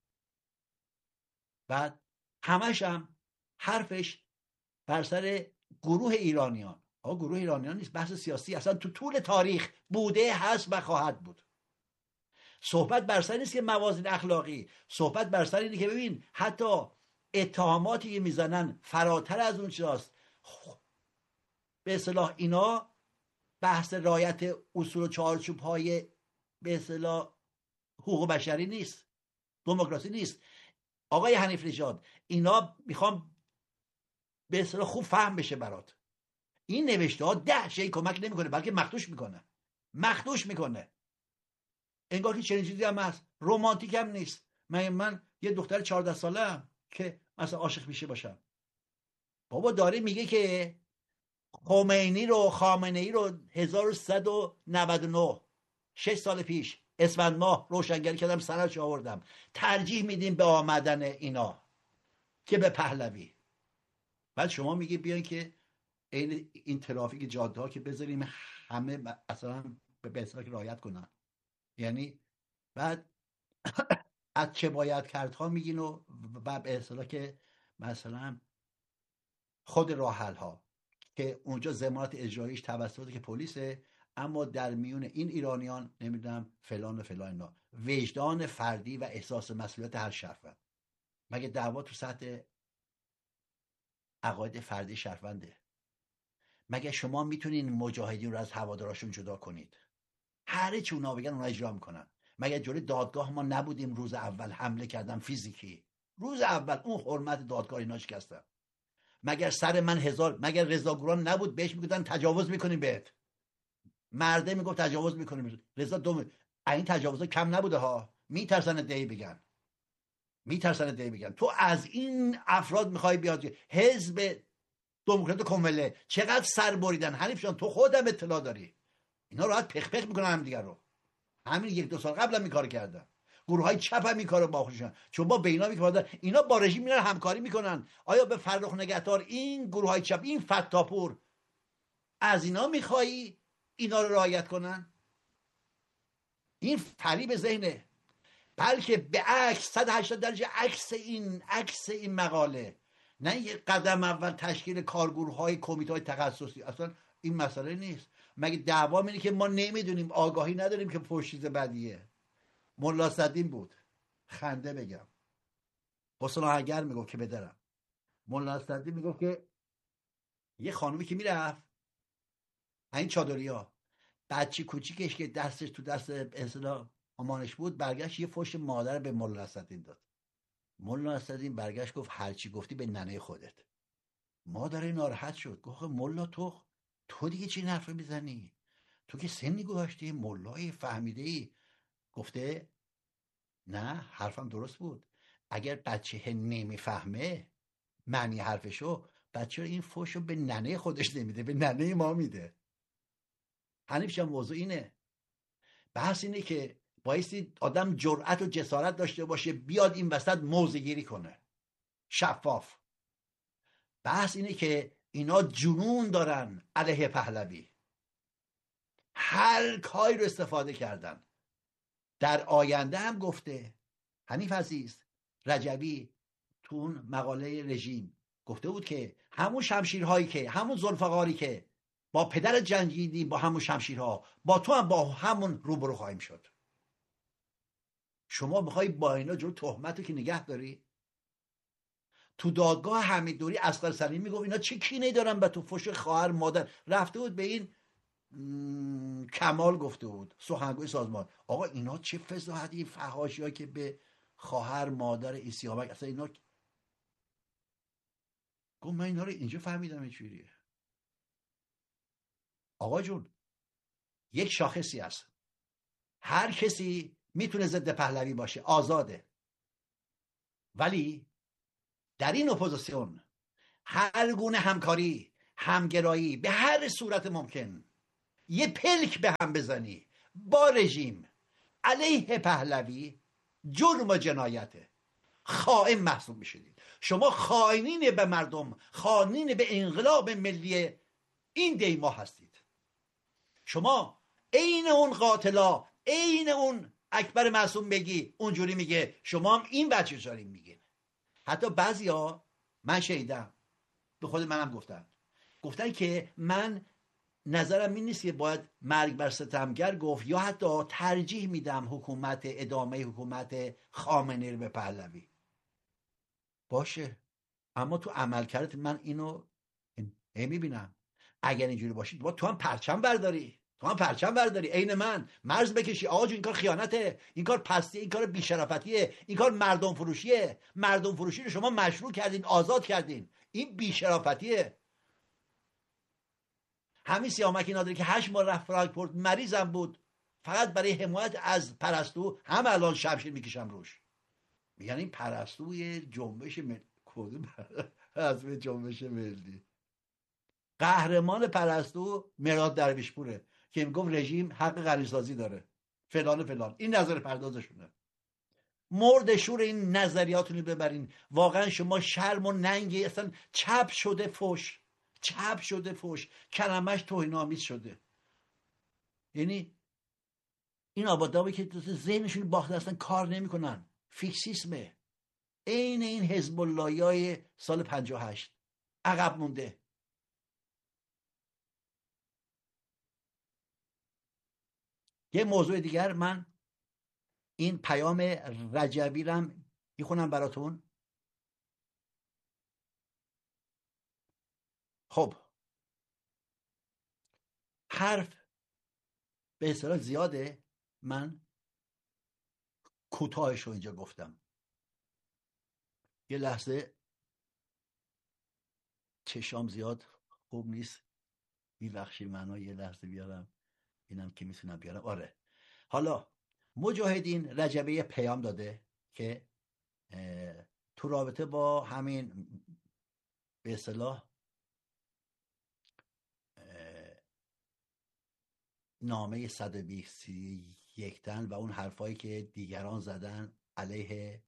بعد همش هم حرفش بر سر گروه ایرانیان. آقا گروه ایرانیان نیست، بحث سیاسی اصلا تو طول تاریخ بوده، هست و خواهد بود. صحبت بر سر نیست که موازین اخلاقی، صحبت بر سر اینه که ببین حتی اتهاماتی که میزنن فراتر از اون چیزاست. به اصطلاح اینا بحث رعایت اصول و چارچوب‌های به اصطلاح حقوق بشری نیست، دموکراسی نیست. آقای حنیف نژاد، اینا میخوام به اصطلاح خوب فهم بشه برات. این نوشته ها ده شی کمک نمیکنه، بلکه مخدوش میکنه مخدوش میکنه انگار که چنین چیزی هم هست. رمانتیک هم نیست. من من یه دختر چهارده ساله ام که مثلا عاشق میشه باشم. بابا داره میگه که خمینی رو خامنه ای رو هزار و سیصد و نود و نه شش سال پیش اسفند ماه روشنگری کردم، سندش آوردم، ترجیح میدیم به آمدن اینا که به پهلوی. بعد شما میگی بیاین که این این ترافیک جاده ها که بذاریم همه اصلا به اصطلاح رعایت کنن. یعنی بعد از چه باید کردها میگین و بعد به اصطلاح که مثلا خود راه حل ها که اونجا ضمانت اجراییش توسط که پلیسه، اما در میون این ایرانیان نمیدونم فلان و فلان اینا وجدان فردی و احساس مسئولیت هر شهروند. مگه دعوا تو سطح عقاید فردی شهرونده؟ مگه شما میتونین مجاهدین رو از هوادارشون جدا کنید؟ هر چی اونا بگن اونا اجرا میکنن. مگه جلوی دادگاه ما نبودیم روز اول حمله کردم فیزیکی؟ روز اول اون حرمت دادگاه اینا شکستم. مگر سر من هزار مگر رضا گوران نبود بهش میگفتن تجاوز میکنیم بهت؟ مرده میگفت تجاوز میکنیم. رضا دوم این تجاوزا کم نبوده ها. میترسن دی بگن میترسن دی بگن تو از این افراد میخوای بیاد حزب دموکرات کمله چقدر سر بریدن. حنیف جان تو خودم اطلاع داری، اینا راحت پخ پخ میکنن هم دیگه رو. همین یک دو سال قبل هم این کارو کردن. گروه های چپ هم این کارو با خودشون، چون با بینا میکنن اینا با رژیم میرن همکاری میکنن. آیا به فرخ نگهدار این گروه های چپ، این فتاپور، از اینا میخوایی اینا رو رعایت کنن؟ این فریب ذهنه. بلکه به عکس صد و هشتاد درجه عکس این عکس این مقاله. نه یه قدم اول تشکیل کارگروه های کمیته های تخصصی. اصلا این مسئله نیست. مگه دعوا اینه که ما نمیدونیم، آگاهی نداریم که پشت چیز بدیه. ملا صدین بود، خنده بگم، حسین آهنگر میگفت که بدرم. ملا صدین میگفت که یه خانومی که میرفت این چادریا، بچه کوچیکش که دستش تو دست اصلا امانش بود، برگشت یه فحش مادر به ملا اسدالدین داد. ملا اسدالدین برگشت گفت هرچی گفتی به ننه خودت. مادر ناراحت شد، گفت ملا تو تو دیگه چی حرف میزنی؟ تو که سنی گذاشتی، ملای فهمیده‌ای. گفته نه حرفم درست بود. اگر بچه نمیفهمه معنی حرفشو، بچه این فحشو به ننه خودش نمیده، به ننه ما میده. حنیف جان موضوع اینه. بحث اینه که بایستی آدم جرأت و جسارت داشته باشه بیاد این وسط موضع گیری کنه شفاف. بحث اینه که اینا جنون دارن علیه پهلوی، هر کاری رو استفاده کردن. در آینده هم گفته حنیف عزیز، رجبی تو اون مقاله رژیم گفته بود که همون شمشیرهایی که همون ذوالفقاری که با پدر جنگیدیم با همون شمشیرها، با تو هم با همون روبرو خواهیم شد. شما میخوای با اینا جلو تهمتو که نگه داری؟ تو دادگاه حمیدنوری اصغر سلیمی میگفت اینا چه کینه‌ای دارن به تو، فحش خواهر مادر. رفته بود به این کمال گفته بود، سخنگوی سازمان، آقا اینا چه فضاحتی، فحاشی‌ها که به خواهر مادر ایسیامک، اصلا اینا. گفت من اینا رو اینجا فهمیدم اینجوریه. آقا جون یک شاخصی هست، هر کسی میتونه ضد پهلوی باشه، آزاده. ولی در این اپوزیسیون هر گونه همکاری، همگرایی به هر صورت ممکن یه پلک به هم بزنی با رژیم علیه پهلوی جرم و جنایته، خائن محسوب میشدید. شما خائنین به مردم، خائنین به انقلاب ملی این دیما هستید. شما عین اون قاتلا، عین اون اکبر معصوم بگی اونجوری میگه، شما هم این بچه جاری میگین. حتی بعضیا من شنیدم، به خود منم گفتن گفتن که من نظرم این نیست که باید مرگ بر ستمگر گفت، یا حتی ترجیح میدم حکومت ادامه حکومت خامنه‌ای رو به پهلوی. باشه، اما تو عملکردت من اینو میبینم. اگر اینجوری باشید با تو هم پرچم برداری، تو هم پرچم برداری عین من، مرز بکشی آقا جون این کار خیانته، این کار پستیه، این کار بیشرفتیه، این کار مردم فروشیه. مردم فروشی رو شما مشروع کردین، آزاد کردین، این بیشرافتیه. همین سیامک نادری که هشت ماه رفت فرانکفورت مریضم بود، فقط برای حمایت از پرستو، هم الان شمشیر میکشم روش. میگن این پرستوی جنبش ملی. کدوم از جنبش ملی؟ قهرمان پرستو مراد درویشپوره که میگفت رژیم حق غریزسازی داره فلان فلان. این نظر پردازشونه. مرد شور این نظریاتونو ببرین. واقعا شما شرم و ننگی، اصلا چپ شده فوش، چپ شده فوش، کلمش توهین‌آمیز شده. یعنی این آبادانی که ذهنشون باخته اصلا کار نمیکنن، فیکسیسمه. عین این حزب اللهیای سال پنجاه و هشت عقب مونده. یه موضوع دیگر، من این پیام رجبی رم میخونم براتون. خب حرف به اصطلاح زیاده، من کوتاهش رو اینجا گفتم. یه لحظه چشام زیاد خوب نیست، میبخشی منو یه لحظه بیارم، اینم که میتونم بیارم. آره، حالا مجاهدین رجبی پیام داده که تو رابطه با همین به اصطلاح نامه صد و بیست و یک تن و اون حرفایی که دیگران زدن علیه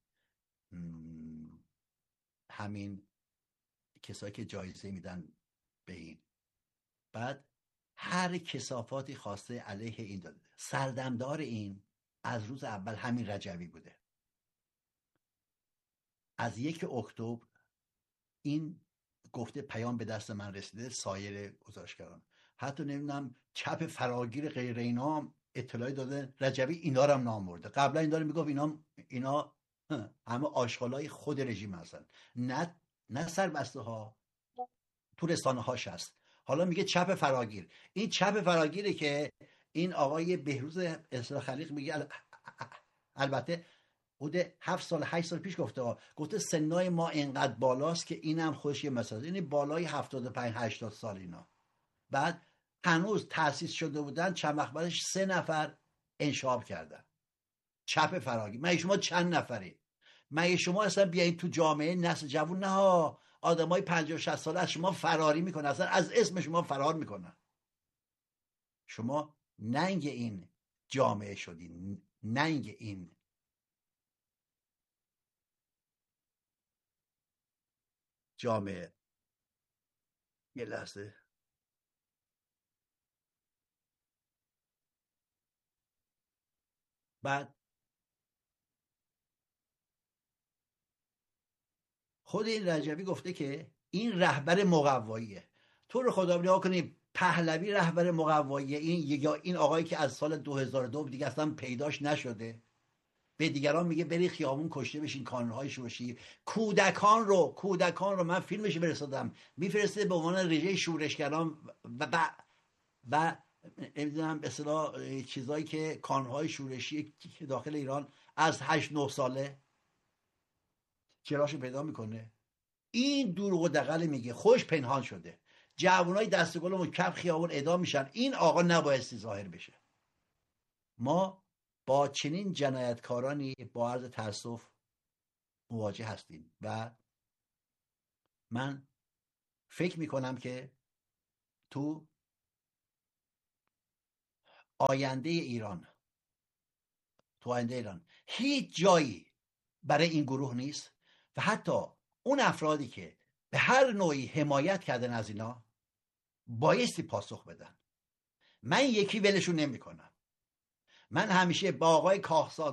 همین کسایی که جایزه میدن به این، بعد هر کثافاتی خواسته علیه این داده. سردمدار این از روز اول همین رجبی بوده. از یک اکتبر این گفته پیام به دست من رسیده، سایر گزارشگران، حتی نمیدونم چپ فراگیر غیر اینا هم اطلاعی داده رجبی اینا رو هم نام برده. قبلا این داره میگفت اینا اینا همه آشغالای خود رژیم هستن، نه نه سربسته ها، تو رسانه هاش هست. حالا میگه چپ فراگیر. این چپ فراگیره که این آقای بهروز اصلاح خلیق میگه، البته بوده هفت سال هشت سال پیش گفته ها، گفته سنای ما اینقدر بالاست که اینم خوش یه مسئله، یعنی بالای هفتاد و پنج هشتاد سال اینا. بعد هنوز تأسیس شده بودن چند وقت بعدش سه نفر انشاب کردن. چپ فراگیر. مگه شما چند نفری؟ مگه شما اصلا بیاین تو جامعه نسل جوون، نه ها، آدمای پنجاه شصت ساله از شما فراری میکنن، اصلا از اسم شما فرار میکنن. شما ننگ این جامعه شدین، ننگ این جامعه. یه لحظه بعد خود این رجبی گفته که این رهبر مقواییه. تو رو خدا نگاه کنیم، پهلوی رهبر مقواییه، این یا این آقایی که از سال دو هزار و دو دیگه اصلا پیداش نشده، به دیگران میگه بری خیابون کشته بشین، کانونهای شورشی. کودکان رو کودکان رو من فیلمش فرستادم، میفرسته به عنوان رژه شورشگران و و, و نمیدونم به اصطلاح چیزایی که کانونهای شورشی که داخل ایران از هشت نه ساله چراشو پیدا میکنه. این دروغ و دغل میگه، خوش پنهان شده. جوانای دستگل مکب خیابون اعدام میشن، این آقا نبایستی ظاهر بشه. ما با چنین جنایتکارانی با عرض تاسف مواجه هستیم و من فکر میکنم که تو آینده ایران تو آینده ایران هیچ جایی برای این گروه نیست و حتی اون افرادی که به هر نوعی حمایت کردن از اینا بایستی پاسخ بدن. من یکی ولشون نمی کنم. من همیشه با آقای کاخسار